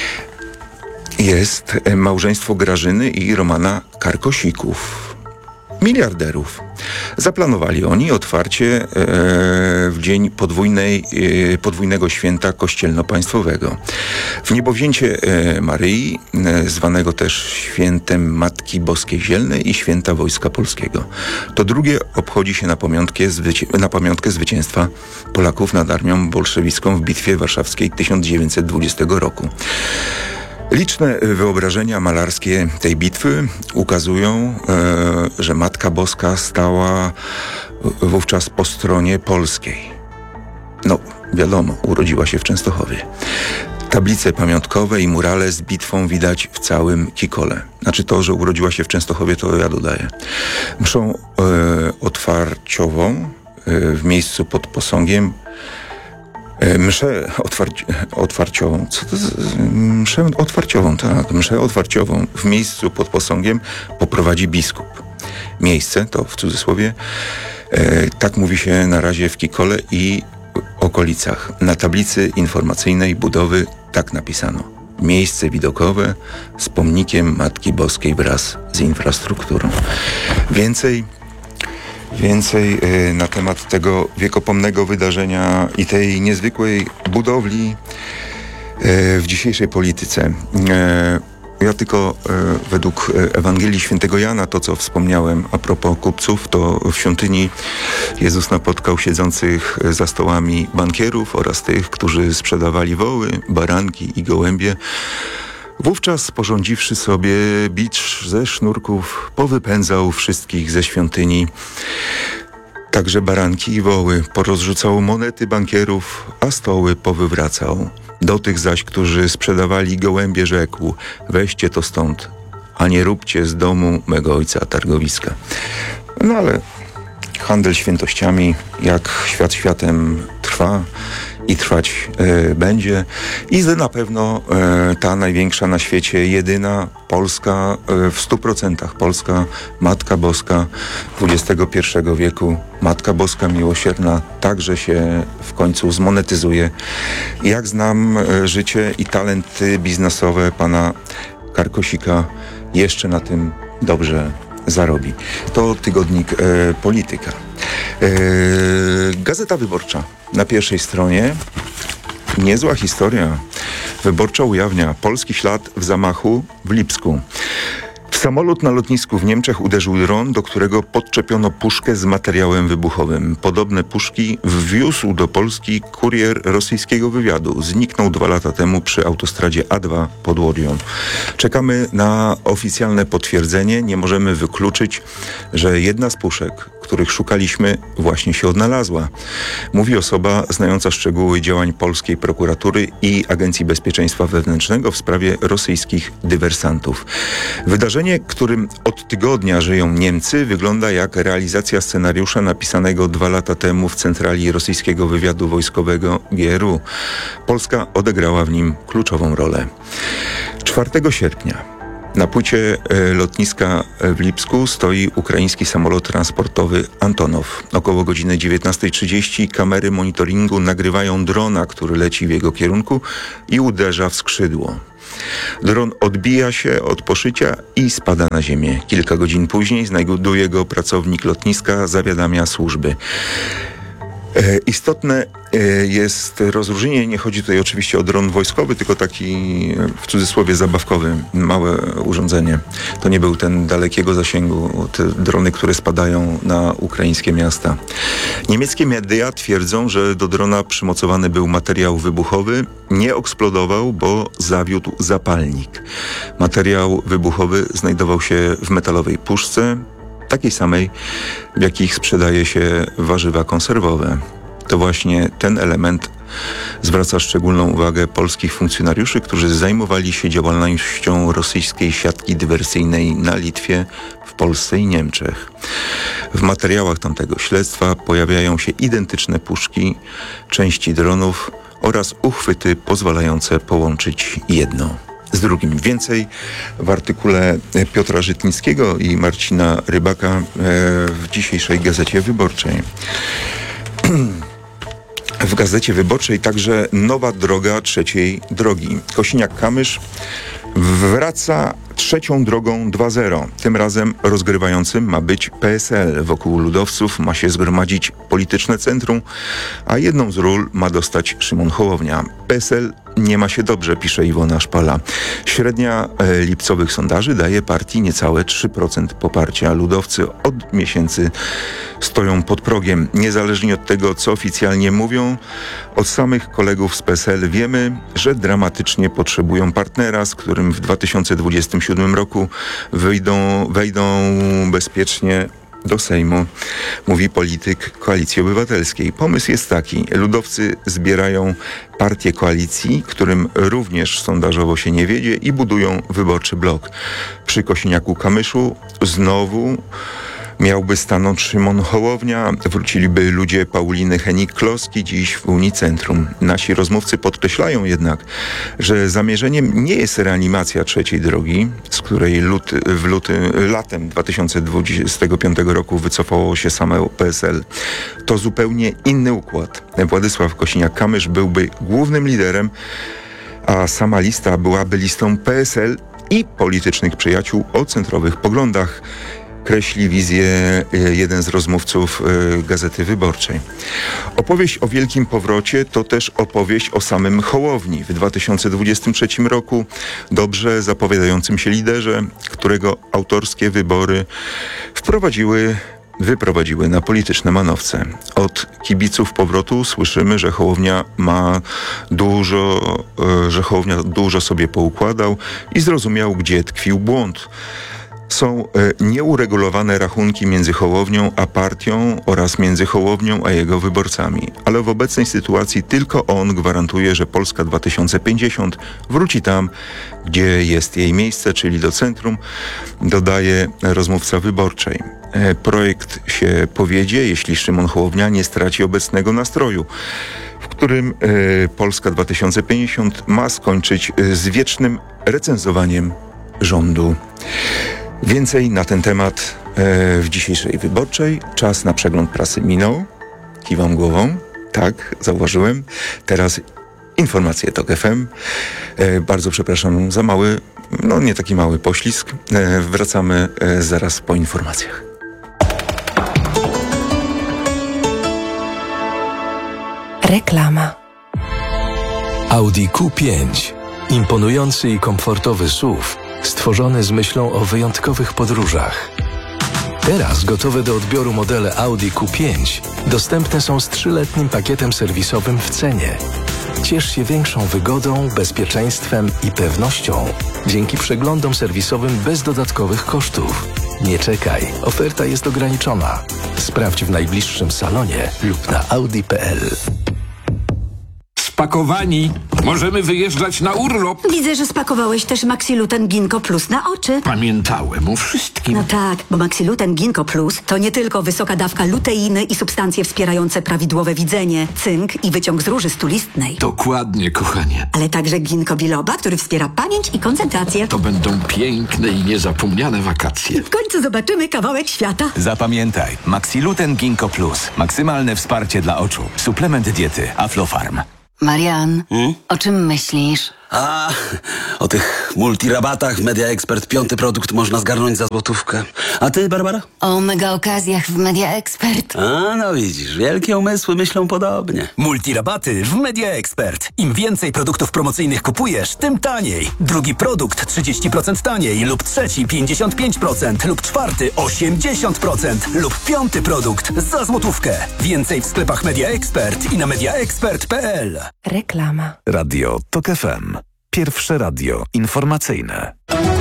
jest małżeństwo Grażyny i Romana Karkosików, miliarderów. Zaplanowali oni otwarcie w dzień podwójnego święta kościelno-państwowego. Wniebowzięcie Maryi, zwanego też świętem Matki Boskiej Zielnej i święta Wojska Polskiego. To drugie obchodzi się na pamiątkę zwycięstwa Polaków nad armią bolszewicką w Bitwie Warszawskiej 1920 roku. Liczne wyobrażenia malarskie tej bitwy ukazują, że Matka Boska stała wówczas po stronie polskiej. No, wiadomo, urodziła się w Częstochowie. Tablice pamiątkowe i murale z bitwą widać w całym Kikole. Znaczy to, że urodziła się w Częstochowie, to ja dodaję. Mszą otwarciową w miejscu pod posągiem Mszę otwarciową. Co to mszę otwarciową, tak. Mszę otwarciową w miejscu pod posągiem poprowadzi biskup. Miejsce, to w cudzysłowie, tak mówi się na razie w Kikole i okolicach. Na tablicy informacyjnej budowy tak napisano. Miejsce widokowe z pomnikiem Matki Boskiej wraz z infrastrukturą. Więcej na temat tego wiekopomnego wydarzenia i tej niezwykłej budowli w dzisiejszej Polityce. Ja tylko według Ewangelii Świętego Jana, to co wspomniałem a propos kupców, to w świątyni Jezus napotkał siedzących za stołami bankierów oraz tych, którzy sprzedawali woły, baranki i gołębie. Wówczas, sporządziwszy sobie bicz ze sznurków, powypędzał wszystkich ze świątyni, także baranki i woły, porozrzucał monety bankierów, a stoły powywracał. Do tych zaś, którzy sprzedawali gołębie, rzekł: weźcie to stąd, a nie róbcie z domu mego ojca targowiska. No ale handel świętościami, jak świat światem trwa i trwać będzie. I na pewno ta największa na świecie, jedyna Polska, w 100% Polska Matka Boska XXI wieku, Matka Boska Miłosierna, także się w końcu zmonetyzuje. Jak znam życie i talenty biznesowe pana Karkosika, jeszcze na tym dobrze zarobi. To tygodnik Polityka. Gazeta Wyborcza na pierwszej stronie. Niezła historia. Wyborcza ujawnia polski ślad w zamachu w Lipsku. W samolot na lotnisku w Niemczech uderzył dron, do którego podczepiono puszkę z materiałem wybuchowym. Podobne puszki wwiózł do Polski kurier rosyjskiego wywiadu. Zniknął 2 lata temu przy autostradzie A2 pod Łodią. Czekamy na oficjalne potwierdzenie. Nie możemy wykluczyć, że jedna z puszek, których szukaliśmy, właśnie się odnalazła. Mówi osoba znająca szczegóły działań polskiej prokuratury i Agencji Bezpieczeństwa Wewnętrznego w sprawie rosyjskich dywersantów. Wydarzenie, którym od tygodnia żyją Niemcy, wygląda jak realizacja scenariusza napisanego 2 lata temu w centrali rosyjskiego wywiadu wojskowego GRU. Polska odegrała w nim kluczową rolę. 4 sierpnia na płycie lotniska w Lipsku stoi ukraiński samolot transportowy Antonow. Około godziny 19:30 kamery monitoringu nagrywają drona, który leci w jego kierunku i uderza w skrzydło. Dron odbija się od poszycia i spada na ziemię. Kilka godzin później znajduje go pracownik lotniska, zawiadamia służby. Istotne jest rozróżnienie, nie chodzi tutaj oczywiście o dron wojskowy, tylko taki w cudzysłowie zabawkowy, małe urządzenie. To nie był ten dalekiego zasięgu, te drony, które spadają na ukraińskie miasta. Niemieckie media twierdzą, że do drona przymocowany był materiał wybuchowy, nie eksplodował, bo zawiódł zapalnik. Materiał wybuchowy znajdował się w metalowej puszce, takiej samej, w jakich sprzedaje się warzywa konserwowe. To właśnie ten element zwraca szczególną uwagę polskich funkcjonariuszy, którzy zajmowali się działalnością rosyjskiej siatki dywersyjnej na Litwie, w Polsce i Niemczech. W materiałach tamtego śledztwa pojawiają się identyczne puszki, części dronów oraz uchwyty pozwalające połączyć jedno z drugim. Więcej w artykule Piotra Żytnickiego i Marcina Rybaka w dzisiejszej Gazecie Wyborczej. W Gazecie Wyborczej także nowa droga trzeciej drogi. Kosiniak-Kamysz wraca trzecią drogą 2.0. Tym razem rozgrywającym ma być PSL. Wokół ludowców ma się zgromadzić polityczne centrum, a jedną z ról ma dostać Szymon Hołownia. PSL nie ma się dobrze, pisze Iwona Szpala. Średnia lipcowych sondaży daje partii niecałe 3% poparcia. Ludowcy od miesięcy stoją pod progiem. Niezależnie od tego, co oficjalnie mówią, od samych kolegów z PSL wiemy, że dramatycznie potrzebują partnera, z którym w 2027 roku wejdą bezpiecznie do Sejmu, mówi polityk Koalicji Obywatelskiej. Pomysł jest taki. Ludowcy zbierają partię koalicji, którym również sondażowo się nie wiedzie i budują wyborczy blok. Przy Kosiniaku-Kamyszu znowu miałby stanąć Szymon Hołownia, wróciliby ludzie Pauliny Henik-Kloski dziś w Unii Centrum. Nasi rozmówcy podkreślają jednak, że zamierzeniem nie jest reanimacja trzeciej drogi, z której latem 2025 roku wycofało się same PSL. To zupełnie inny układ. Władysław Kosiniak-Kamysz byłby głównym liderem, a sama lista byłaby listą PSL i politycznych przyjaciół o centrowych poglądach, kreśli wizję jeden z rozmówców Gazety Wyborczej. Opowieść o wielkim powrocie to też opowieść o samym Hołowni. W 2023 roku dobrze zapowiadającym się liderze, którego autorskie wybory wyprowadziły na polityczne manowce. Od kibiców powrotu słyszymy, że Hołownia dużo sobie poukładał i zrozumiał, gdzie tkwił błąd. są nieuregulowane rachunki między Hołownią a partią oraz między Hołownią a jego wyborcami. Ale w obecnej sytuacji tylko on gwarantuje, że Polska 2050 wróci tam, gdzie jest jej miejsce, czyli do centrum, dodaje rozmówca Wyborczej. Projekt się powiedzie, jeśli Szymon Hołownia nie straci obecnego nastroju, w którym Polska 2050 ma skończyć z wiecznym recenzowaniem rządu. Więcej na ten temat w dzisiejszej Wyborczej. Czas na przegląd prasy minął. Kiwam głową. Tak, zauważyłem. Teraz informacje TOK FM. Bardzo przepraszam za mały, nie taki mały poślizg. Wracamy zaraz po informacjach. Reklama. Audi Q5. Imponujący i komfortowy SUV, stworzony z myślą o wyjątkowych podróżach. Teraz gotowe do odbioru modele Audi Q5 dostępne są z 3-letnim pakietem serwisowym w cenie. Ciesz się większą wygodą, bezpieczeństwem i pewnością dzięki przeglądom serwisowym bez dodatkowych kosztów. Nie czekaj, oferta jest ograniczona. Sprawdź w najbliższym salonie lub na audi.pl. Spakowani. Możemy wyjeżdżać na urlop. Widzę, że spakowałeś też Maxiluten Ginkgo Plus na oczy. Pamiętałem o wszystkim. No tak, bo Maxiluten Ginkgo Plus to nie tylko wysoka dawka luteiny i substancje wspierające prawidłowe widzenie, cynk i wyciąg z róży stulistnej. Dokładnie, kochanie. Ale także ginkgo biloba, który wspiera pamięć i koncentrację. To będą piękne i niezapomniane wakacje. W końcu zobaczymy kawałek świata. Zapamiętaj, Maxiluten Ginkgo Plus. Maksymalne wsparcie dla oczu. Suplement diety Aflofarm. Marian, o czym myślisz? O tych multirabatach w Media Expert 5. produkt można zgarnąć za złotówkę. A ty, Barbara? O mega okazjach w Media Expert. No widzisz, wielkie umysły myślą podobnie. Multirabaty w Media Expert. Im więcej produktów promocyjnych kupujesz, tym taniej. Drugi produkt 30% taniej lub trzeci 55% lub czwarty 80% lub 5. produkt za złotówkę. Więcej w sklepach Media Expert i na mediaexpert.pl. Reklama. Radio TOK FM. Pierwsze radio informacyjne.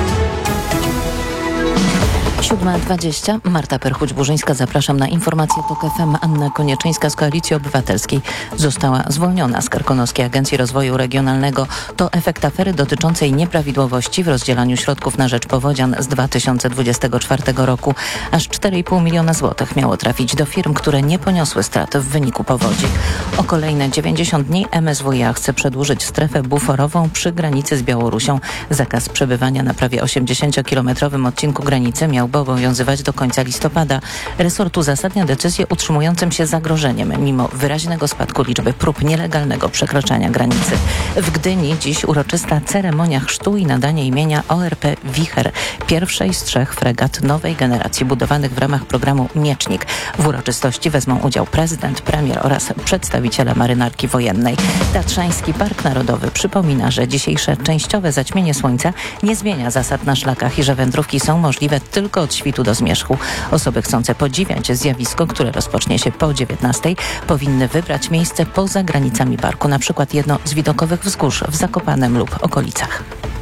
7:20. Marta Perchuć-Burzyńska, zapraszam na informację TOK FM. Anna Konieczyńska z Koalicji Obywatelskiej została zwolniona z Karkonoskiej Agencji Rozwoju Regionalnego. To efekt afery dotyczącej nieprawidłowości w rozdzielaniu środków na rzecz powodzian z 2024 roku. Aż 4,5 miliona złotych miało trafić do firm, które nie poniosły strat w wyniku powodzi. O kolejne 90 dni MSWiA chce przedłużyć strefę buforową przy granicy z Białorusią. Zakaz przebywania na prawie 80-kilometrowym odcinku granicy miał obowiązywać do końca listopada. Resort uzasadnia decyzję utrzymującym się zagrożeniem, mimo wyraźnego spadku liczby prób nielegalnego przekraczania granicy. W Gdyni dziś uroczysta ceremonia chrztu i nadanie imienia ORP Wicher, pierwszej z 3 fregat nowej generacji budowanych w ramach programu Miecznik. W uroczystości wezmą udział prezydent, premier oraz przedstawiciele marynarki wojennej. Tatrzański Park Narodowy przypomina, że dzisiejsze częściowe zaćmienie słońca nie zmienia zasad na szlakach i że wędrówki są możliwe tylko od świtu do zmierzchu. Osoby chcące podziwiać zjawisko, które rozpocznie się po 19:00, powinny wybrać miejsce poza granicami parku, na przykład jedno z widokowych wzgórz w Zakopanem lub okolicach.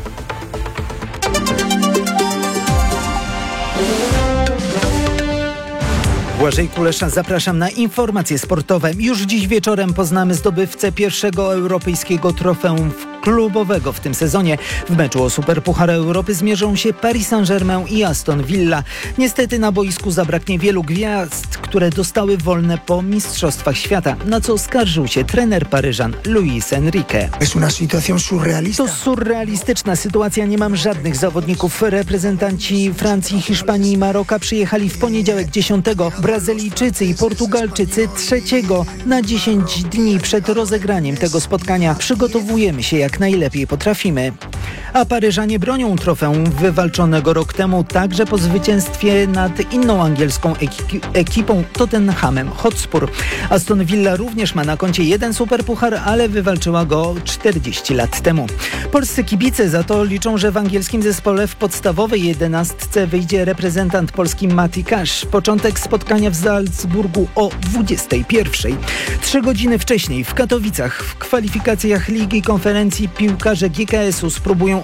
Błażej Kulesza, zapraszam na informacje sportowe. Już dziś wieczorem poznamy zdobywcę pierwszego europejskiego trofeum klubowego w tym sezonie. W meczu o Superpuchar Europy zmierzą się Paris Saint-Germain i Aston Villa. Niestety na boisku zabraknie wielu gwiazd, które dostały wolne po Mistrzostwach Świata, na co skarżył się trener Paryżan Luis Enrique. To surrealistyczna sytuacja, nie mam żadnych zawodników. Reprezentanci Francji, Hiszpanii i Maroka przyjechali w poniedziałek 10, Brazylijczycy i Portugalczycy 3. Na 10 dni przed rozegraniem tego spotkania przygotowujemy się jak najlepiej potrafimy. A Paryżanie bronią trofeum wywalczonego rok temu także po zwycięstwie nad inną angielską ekipą Tottenhamem Hotspur. Aston Villa również ma na koncie 1 superpuchar, ale wywalczyła go 40 lat temu. Polscy kibice za to liczą, że w angielskim zespole w podstawowej 11 wyjdzie reprezentant polski Mati Cash. Początek spotkania w Salzburgu o 21:00. 3 godziny wcześniej w Katowicach w kwalifikacjach Ligi Konferencji piłkarze GKS-u spróbują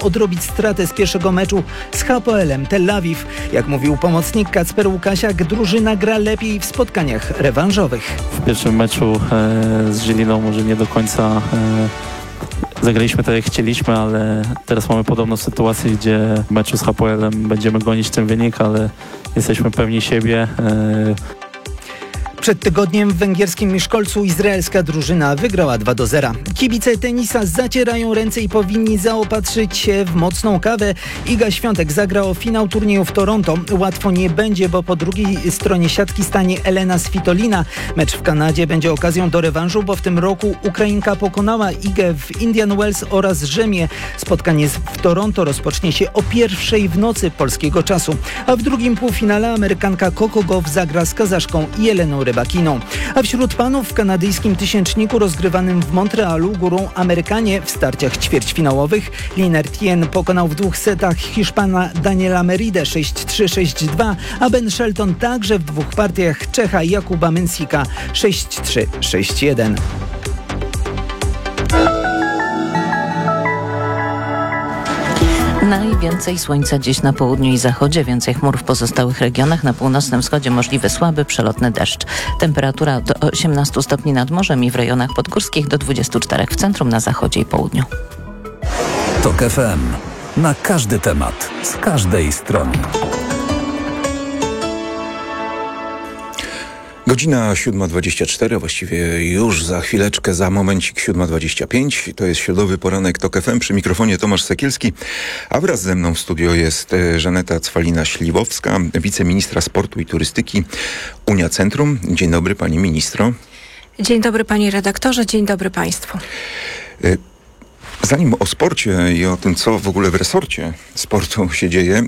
odrobić stratę z pierwszego meczu z Hapoelem Tel Awiw. Jak mówił pomocnik Kacper Łukasiak, drużyna gra lepiej w spotkaniach rewanżowych. W pierwszym meczu z Żyliną może nie do końca zagraliśmy tak jak chcieliśmy, ale teraz mamy podobną sytuację, gdzie w meczu z Hapoelem będziemy gonić ten wynik, ale jesteśmy pewni siebie. Przed tygodniem w węgierskim Miszkolcu izraelska drużyna wygrała 2-0. Kibice tenisa zacierają ręce i powinni zaopatrzyć się w mocną kawę. Iga Świątek zagra o finał turnieju w Toronto. Łatwo nie będzie, bo po drugiej stronie siatki stanie Elena Svitolina. Mecz w Kanadzie będzie okazją do rewanżu, bo w tym roku Ukrainka pokonała Igę w Indian Wells oraz Rzymie. Spotkanie w Toronto rozpocznie się o 1:00 w nocy polskiego czasu. A w drugim półfinale Amerykanka Coco Gauff zagra z Kazaszką Jeleną Rybakiną. A wśród panów w kanadyjskim tysięczniku rozgrywanym w Montrealu górą Amerykanie w starciach ćwierćfinałowych. Liner Tien pokonał w 2 setach Hiszpana Daniela Meridę 6-3, 6-2, a Ben Shelton także w 2 partiach Czecha Jakuba Mensika 6-3, 6-1. Najwięcej słońca dziś na południu i zachodzie, więcej chmur w pozostałych regionach. Na północnym wschodzie możliwy słaby, przelotny deszcz. Temperatura do 18 stopni nad morzem i w rejonach podgórskich do 24 w centrum, na zachodzie i południu. TOK FM. Na każdy temat, z każdej strony. Godzina 7:24, właściwie już za chwileczkę, za momencik 7:25. To jest środowy poranek TOK FM. Przy mikrofonie Tomasz Sekielski, a wraz ze mną w studio jest Żaneta Cwalina-Śliwowska, wiceministra sportu i turystyki Unia Centrum. Dzień dobry, pani ministro. Dzień dobry, panie redaktorze, dzień dobry państwu. Zanim o sporcie i o tym, co w ogóle w resorcie sportu się dzieje,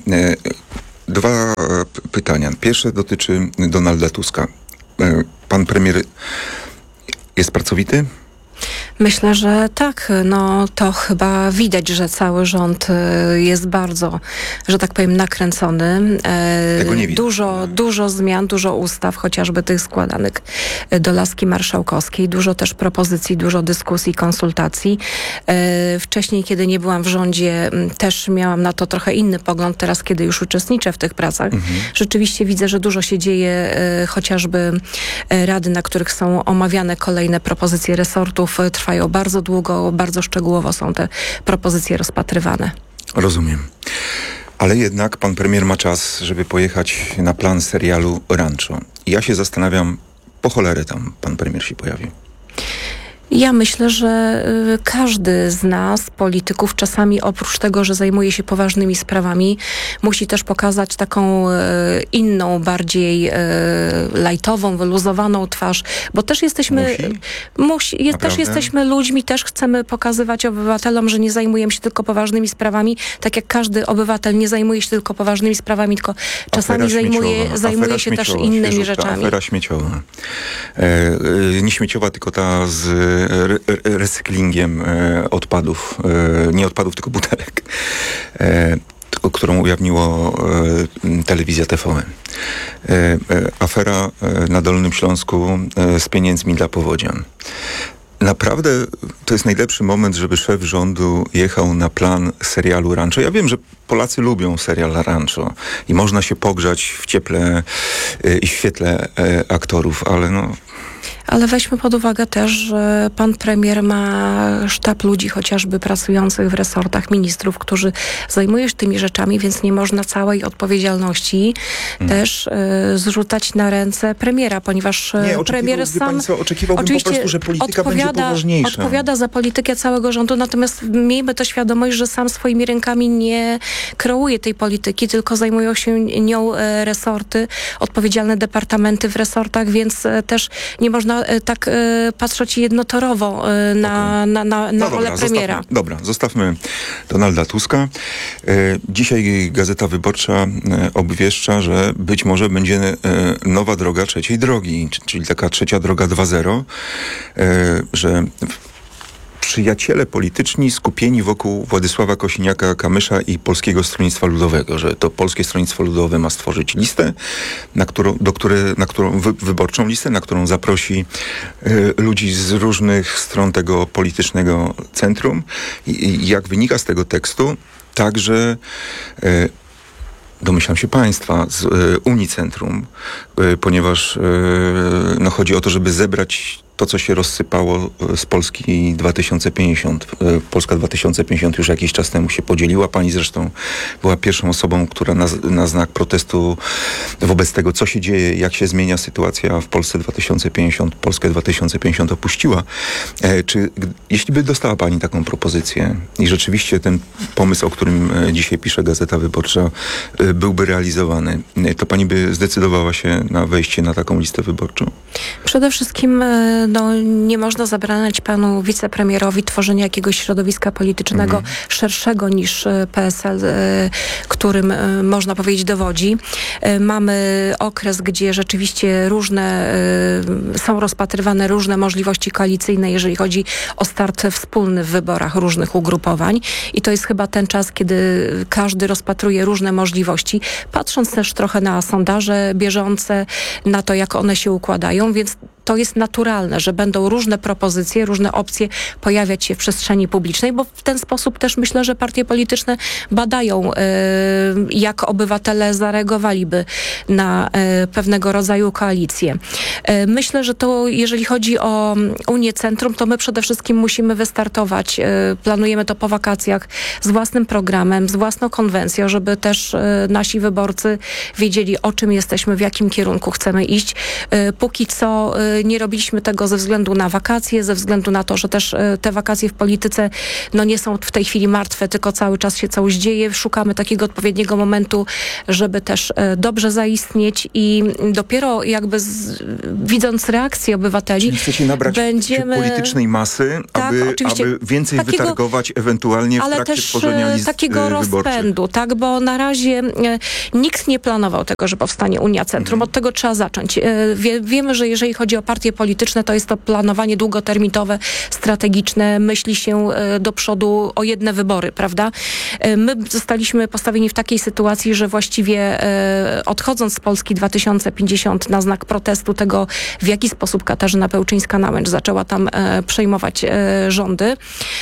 2 pytania. Pierwsze dotyczy Donalda Tuska. Pan premier jest pracowity? Myślę, że tak. No to chyba widać, że cały rząd jest bardzo, że tak powiem, nakręcony. Tego nie widać. Dużo zmian, dużo ustaw, chociażby tych składanych do laski marszałkowskiej. Dużo też propozycji, dużo dyskusji, konsultacji. Wcześniej, kiedy nie byłam w rządzie, też miałam na to trochę inny pogląd. Teraz, kiedy już uczestniczę w tych pracach, rzeczywiście widzę, że dużo się dzieje, chociażby rady, na których są omawiane kolejne propozycje resortów, trwają bardzo długo, bardzo szczegółowo są te propozycje rozpatrywane. Rozumiem. Ale jednak pan premier ma czas, żeby pojechać na plan serialu Rancho. I ja się zastanawiam, po cholerę tam pan premier się pojawi. Ja myślę, że każdy z nas, polityków, czasami oprócz tego, że zajmuje się poważnymi sprawami, musi też pokazać taką inną, bardziej lajtową, wyluzowaną twarz, bo też jesteśmy też jesteśmy ludźmi, też chcemy pokazywać obywatelom, że nie zajmujemy się tylko poważnymi sprawami, tak jak każdy obywatel nie zajmuje się tylko poważnymi sprawami, tylko czasami zajmuje się też innymi rzeczami. Afera śmieciowa. Nie śmieciowa, tylko ta z recyklingiem odpadów, nie odpadów, tylko butelek, którą ujawniło telewizja TVN. Afera na Dolnym Śląsku z pieniędzmi dla powodzian. Naprawdę to jest najlepszy moment, żeby szef rządu jechał na plan serialu Rancho. Ja wiem, że Polacy lubią serial Rancho i można się pogrzać w cieple i w świetle aktorów, ale Ale weźmy pod uwagę też, że pan premier ma sztab ludzi chociażby pracujących w resortach, ministrów, którzy zajmują się tymi rzeczami, więc nie można całej odpowiedzialności też zrzucać na ręce premiera, ponieważ premier sam oczekiwałbym po prostu, że polityka będzie poważniejsza. Odpowiada za politykę całego rządu, natomiast miejmy to świadomość, że sam swoimi rękami nie kreuje tej polityki, tylko zajmują się nią resorty, odpowiedzialne departamenty w resortach, więc też nie można tak patrzeć jednotorowo na rolę premiera. Zostawmy Donalda Tuska. Dzisiaj Gazeta Wyborcza obwieszcza, że być może będzie nowa droga trzeciej drogi, czyli taka trzecia droga 2.0, że przyjaciele polityczni skupieni wokół Władysława Kosiniaka-Kamysza i Polskiego Stronnictwa Ludowego, że to Polskie Stronnictwo Ludowe ma stworzyć listę, wyborczą listę, na którą zaprosi ludzi z różnych stron tego politycznego centrum. I jak wynika z tego tekstu, także domyślam się państwa z Unicentrum, ponieważ chodzi o to, żeby zebrać to, co się rozsypało z Polski 2050. Polska 2050 już jakiś czas temu się podzieliła. Pani zresztą była pierwszą osobą, która na znak protestu wobec tego, co się dzieje, jak się zmienia sytuacja w Polsce 2050, Polskę 2050 opuściła. Jeśli by dostała pani taką propozycję i rzeczywiście ten pomysł, o którym dzisiaj pisze Gazeta Wyborcza, byłby realizowany, to pani by zdecydowała się na wejście na taką listę wyborczą? Przede wszystkim nie można zabraniać panu wicepremierowi tworzenia jakiegoś środowiska politycznego szerszego niż PSL, którym można powiedzieć dowodzi. Mamy okres, gdzie rzeczywiście są rozpatrywane różne możliwości koalicyjne, jeżeli chodzi o start wspólny w wyborach różnych ugrupowań i to jest chyba ten czas, kiedy każdy rozpatruje różne możliwości, patrząc też trochę na sondaże bieżące, na to, jak one się układają, więc to jest naturalne, że będą różne propozycje, różne opcje pojawiać się w przestrzeni publicznej, bo w ten sposób też myślę, że partie polityczne badają, jak obywatele zareagowaliby na pewnego rodzaju koalicje. Myślę, że to, jeżeli chodzi o Unię Centrum, to my przede wszystkim musimy wystartować. Planujemy to po wakacjach z własnym programem, z własną konwencją, żeby też nasi wyborcy wiedzieli, o czym jesteśmy, w jakim kierunku chcemy iść. Póki co nie robiliśmy tego ze względu na wakacje, ze względu na to, że też te wakacje w polityce nie są w tej chwili martwe, tylko cały czas się coś dzieje. Szukamy takiego odpowiedniego momentu, żeby też dobrze zaistnieć i dopiero jakby widząc reakcję obywateli, czyli chcecie nabrać politycznej masy, aby więcej wytargować ewentualnie w trakcie tworzenia list takiego rozpędu, tak? Bo na razie nikt nie planował tego, że powstanie Unia Centrum. Od tego trzeba zacząć. Wiemy, że jeżeli chodzi o partie polityczne, to jest to planowanie długoterminowe, strategiczne, myśli się do przodu o jedne wybory, prawda? My zostaliśmy postawieni w takiej sytuacji, że właściwie odchodząc z Polski 2050 na znak protestu tego, w jaki sposób Katarzyna Pełczyńska-Namęcz zaczęła tam przejmować rządy,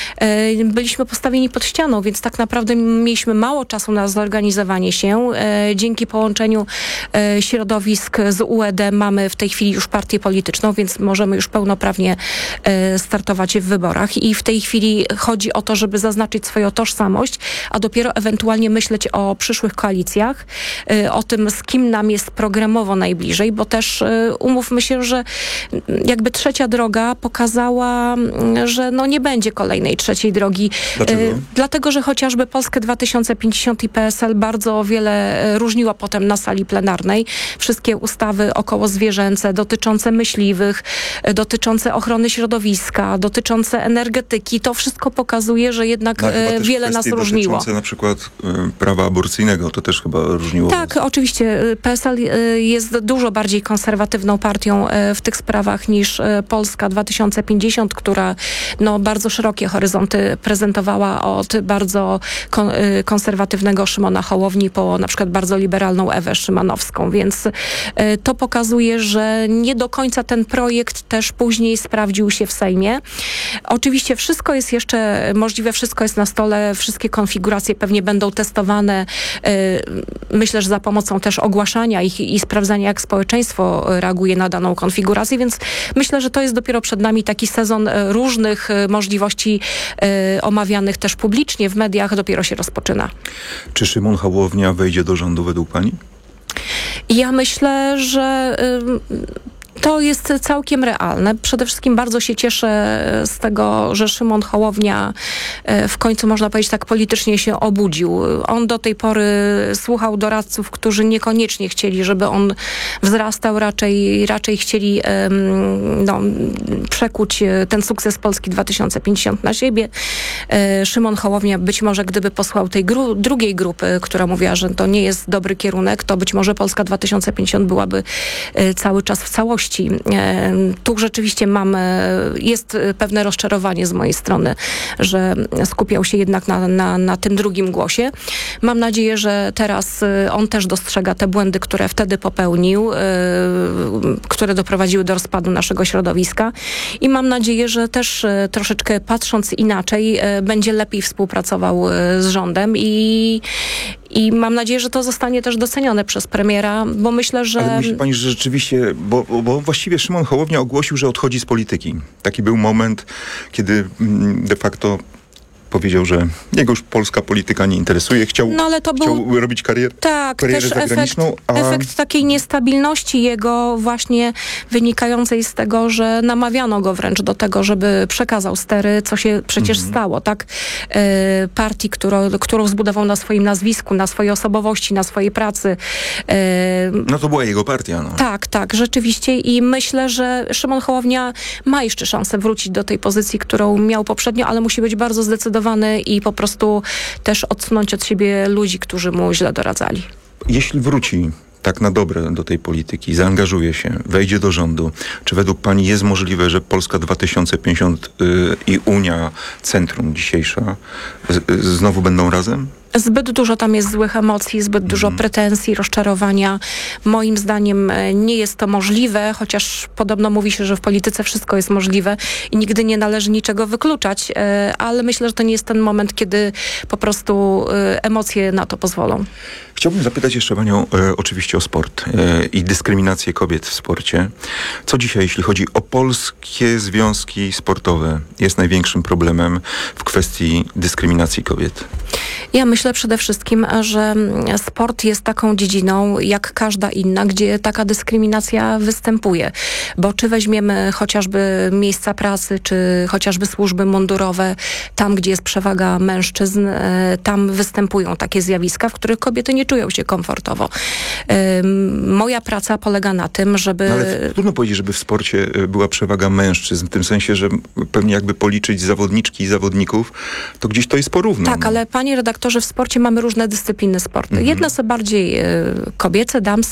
byliśmy postawieni pod ścianą, więc tak naprawdę mieliśmy mało czasu na zorganizowanie się. Dzięki połączeniu środowisk z UED mamy w tej chwili już partię polityczną, więc możemy już pełnoprawnie startować w wyborach i w tej chwili chodzi o to, żeby zaznaczyć swoją tożsamość, a dopiero ewentualnie myśleć o przyszłych koalicjach, o tym, z kim nam jest programowo najbliżej, bo też umówmy się, że jakby trzecia droga pokazała, że nie będzie kolejnej trzeciej drogi. Dlaczego? Dlatego, że chociażby Polskę 2050 i PSL bardzo wiele różniło potem na sali plenarnej. Wszystkie ustawy okołozwierzęce, dotyczące myśliwych, dotyczące ochrony środowiska, dotyczące energetyki, to wszystko pokazuje, że jednak wiele nas różniło. Dotyczące na przykład prawa aborcyjnego, to też chyba różniło. Tak, oczywiście. PSL jest dużo bardziej konserwatywną partią w tych sprawach niż Polska 2050, która bardzo szerokie horyzonty prezentowała od bardzo konserwatywnego Szymona Hołowni po na przykład bardzo liberalną Ewę Szymanowską, więc to pokazuje, że nie do końca ten projekt też później sprawdził się w Sejmie. Oczywiście wszystko jest jeszcze możliwe, wszystko jest na stole, wszystkie konfiguracje pewnie będą testowane. Myślę, że za pomocą też ogłaszania ich i sprawdzania, jak społeczeństwo reaguje na daną konfigurację, więc myślę, że to jest dopiero przed nami taki sezon różnych możliwości omawianych też publicznie w mediach, dopiero się rozpoczyna. Czy Szymon Hołownia wejdzie do rządu według pani? Ja myślę, że to jest całkiem realne. Przede wszystkim bardzo się cieszę z tego, że Szymon Hołownia w końcu, można powiedzieć, tak politycznie się obudził. On do tej pory słuchał doradców, którzy niekoniecznie chcieli, żeby on wzrastał, raczej chcieli przekuć ten sukces Polski 2050 na siebie. Szymon Hołownia być może, gdyby posłał tej drugiej grupy, która mówiła, że to nie jest dobry kierunek, to być może Polska 2050 byłaby cały czas w całości możliwości. Tu rzeczywiście jest pewne rozczarowanie z mojej strony, że skupiał się jednak na tym drugim głosie. Mam nadzieję, że teraz on też dostrzega te błędy, które wtedy popełnił, które doprowadziły do rozpadu naszego środowiska i mam nadzieję, że też troszeczkę patrząc inaczej będzie lepiej współpracował z rządem i mam nadzieję, że to zostanie też docenione przez premiera, bo myślę, że... Ale myśli pani, że rzeczywiście, bo właściwie Szymon Hołownia ogłosił, że odchodzi z polityki. Taki był moment, kiedy de facto powiedział, że jego już polska polityka nie interesuje. Chciał robić karierę zagraniczną. Efekt takiej niestabilności jego właśnie wynikającej z tego, że namawiano go wręcz do tego, żeby przekazał stery, co się przecież stało, tak? Partii, którą zbudował na swoim nazwisku, na swojej osobowości, na swojej pracy. No to była jego partia. No. Tak, rzeczywiście i myślę, że Szymon Hołownia ma jeszcze szansę wrócić do tej pozycji, którą miał poprzednio, ale musi być bardzo zdecydowany i po prostu też odsunąć od siebie ludzi, którzy mu źle doradzali. Jeśli wróci tak na dobre do tej polityki, zaangażuje się, wejdzie do rządu, czy według pani jest możliwe, że Polska 2050 i Unia Centrum dzisiejsza znowu będą razem? Zbyt dużo tam jest złych emocji, zbyt dużo pretensji, rozczarowania. Moim zdaniem nie jest to możliwe, chociaż podobno mówi się, że w polityce wszystko jest możliwe i nigdy nie należy niczego wykluczać, ale myślę, że to nie jest ten moment, kiedy po prostu emocje na to pozwolą. Chciałbym zapytać jeszcze panią oczywiście o sport i dyskryminację kobiet w sporcie. Co dzisiaj, jeśli chodzi o polskie związki sportowe, jest największym problemem w kwestii dyskryminacji kobiet? Ja myślę przede wszystkim, że sport jest taką dziedziną jak każda inna, gdzie taka dyskryminacja występuje. Bo czy weźmiemy chociażby miejsca pracy, czy chociażby służby mundurowe, tam gdzie jest przewaga mężczyzn, tam występują takie zjawiska, w których kobiety nie czują się komfortowo. Moja praca polega na tym, żeby... No ale trudno powiedzieć, żeby w sporcie była przewaga mężczyzn, w tym sensie, że pewnie jakby policzyć zawodniczki i zawodników, to gdzieś to jest porówno. Tak, ale panie redaktorze, w sporcie mamy różne dyscypliny sportu. Jedne są bardziej kobiece, damskie,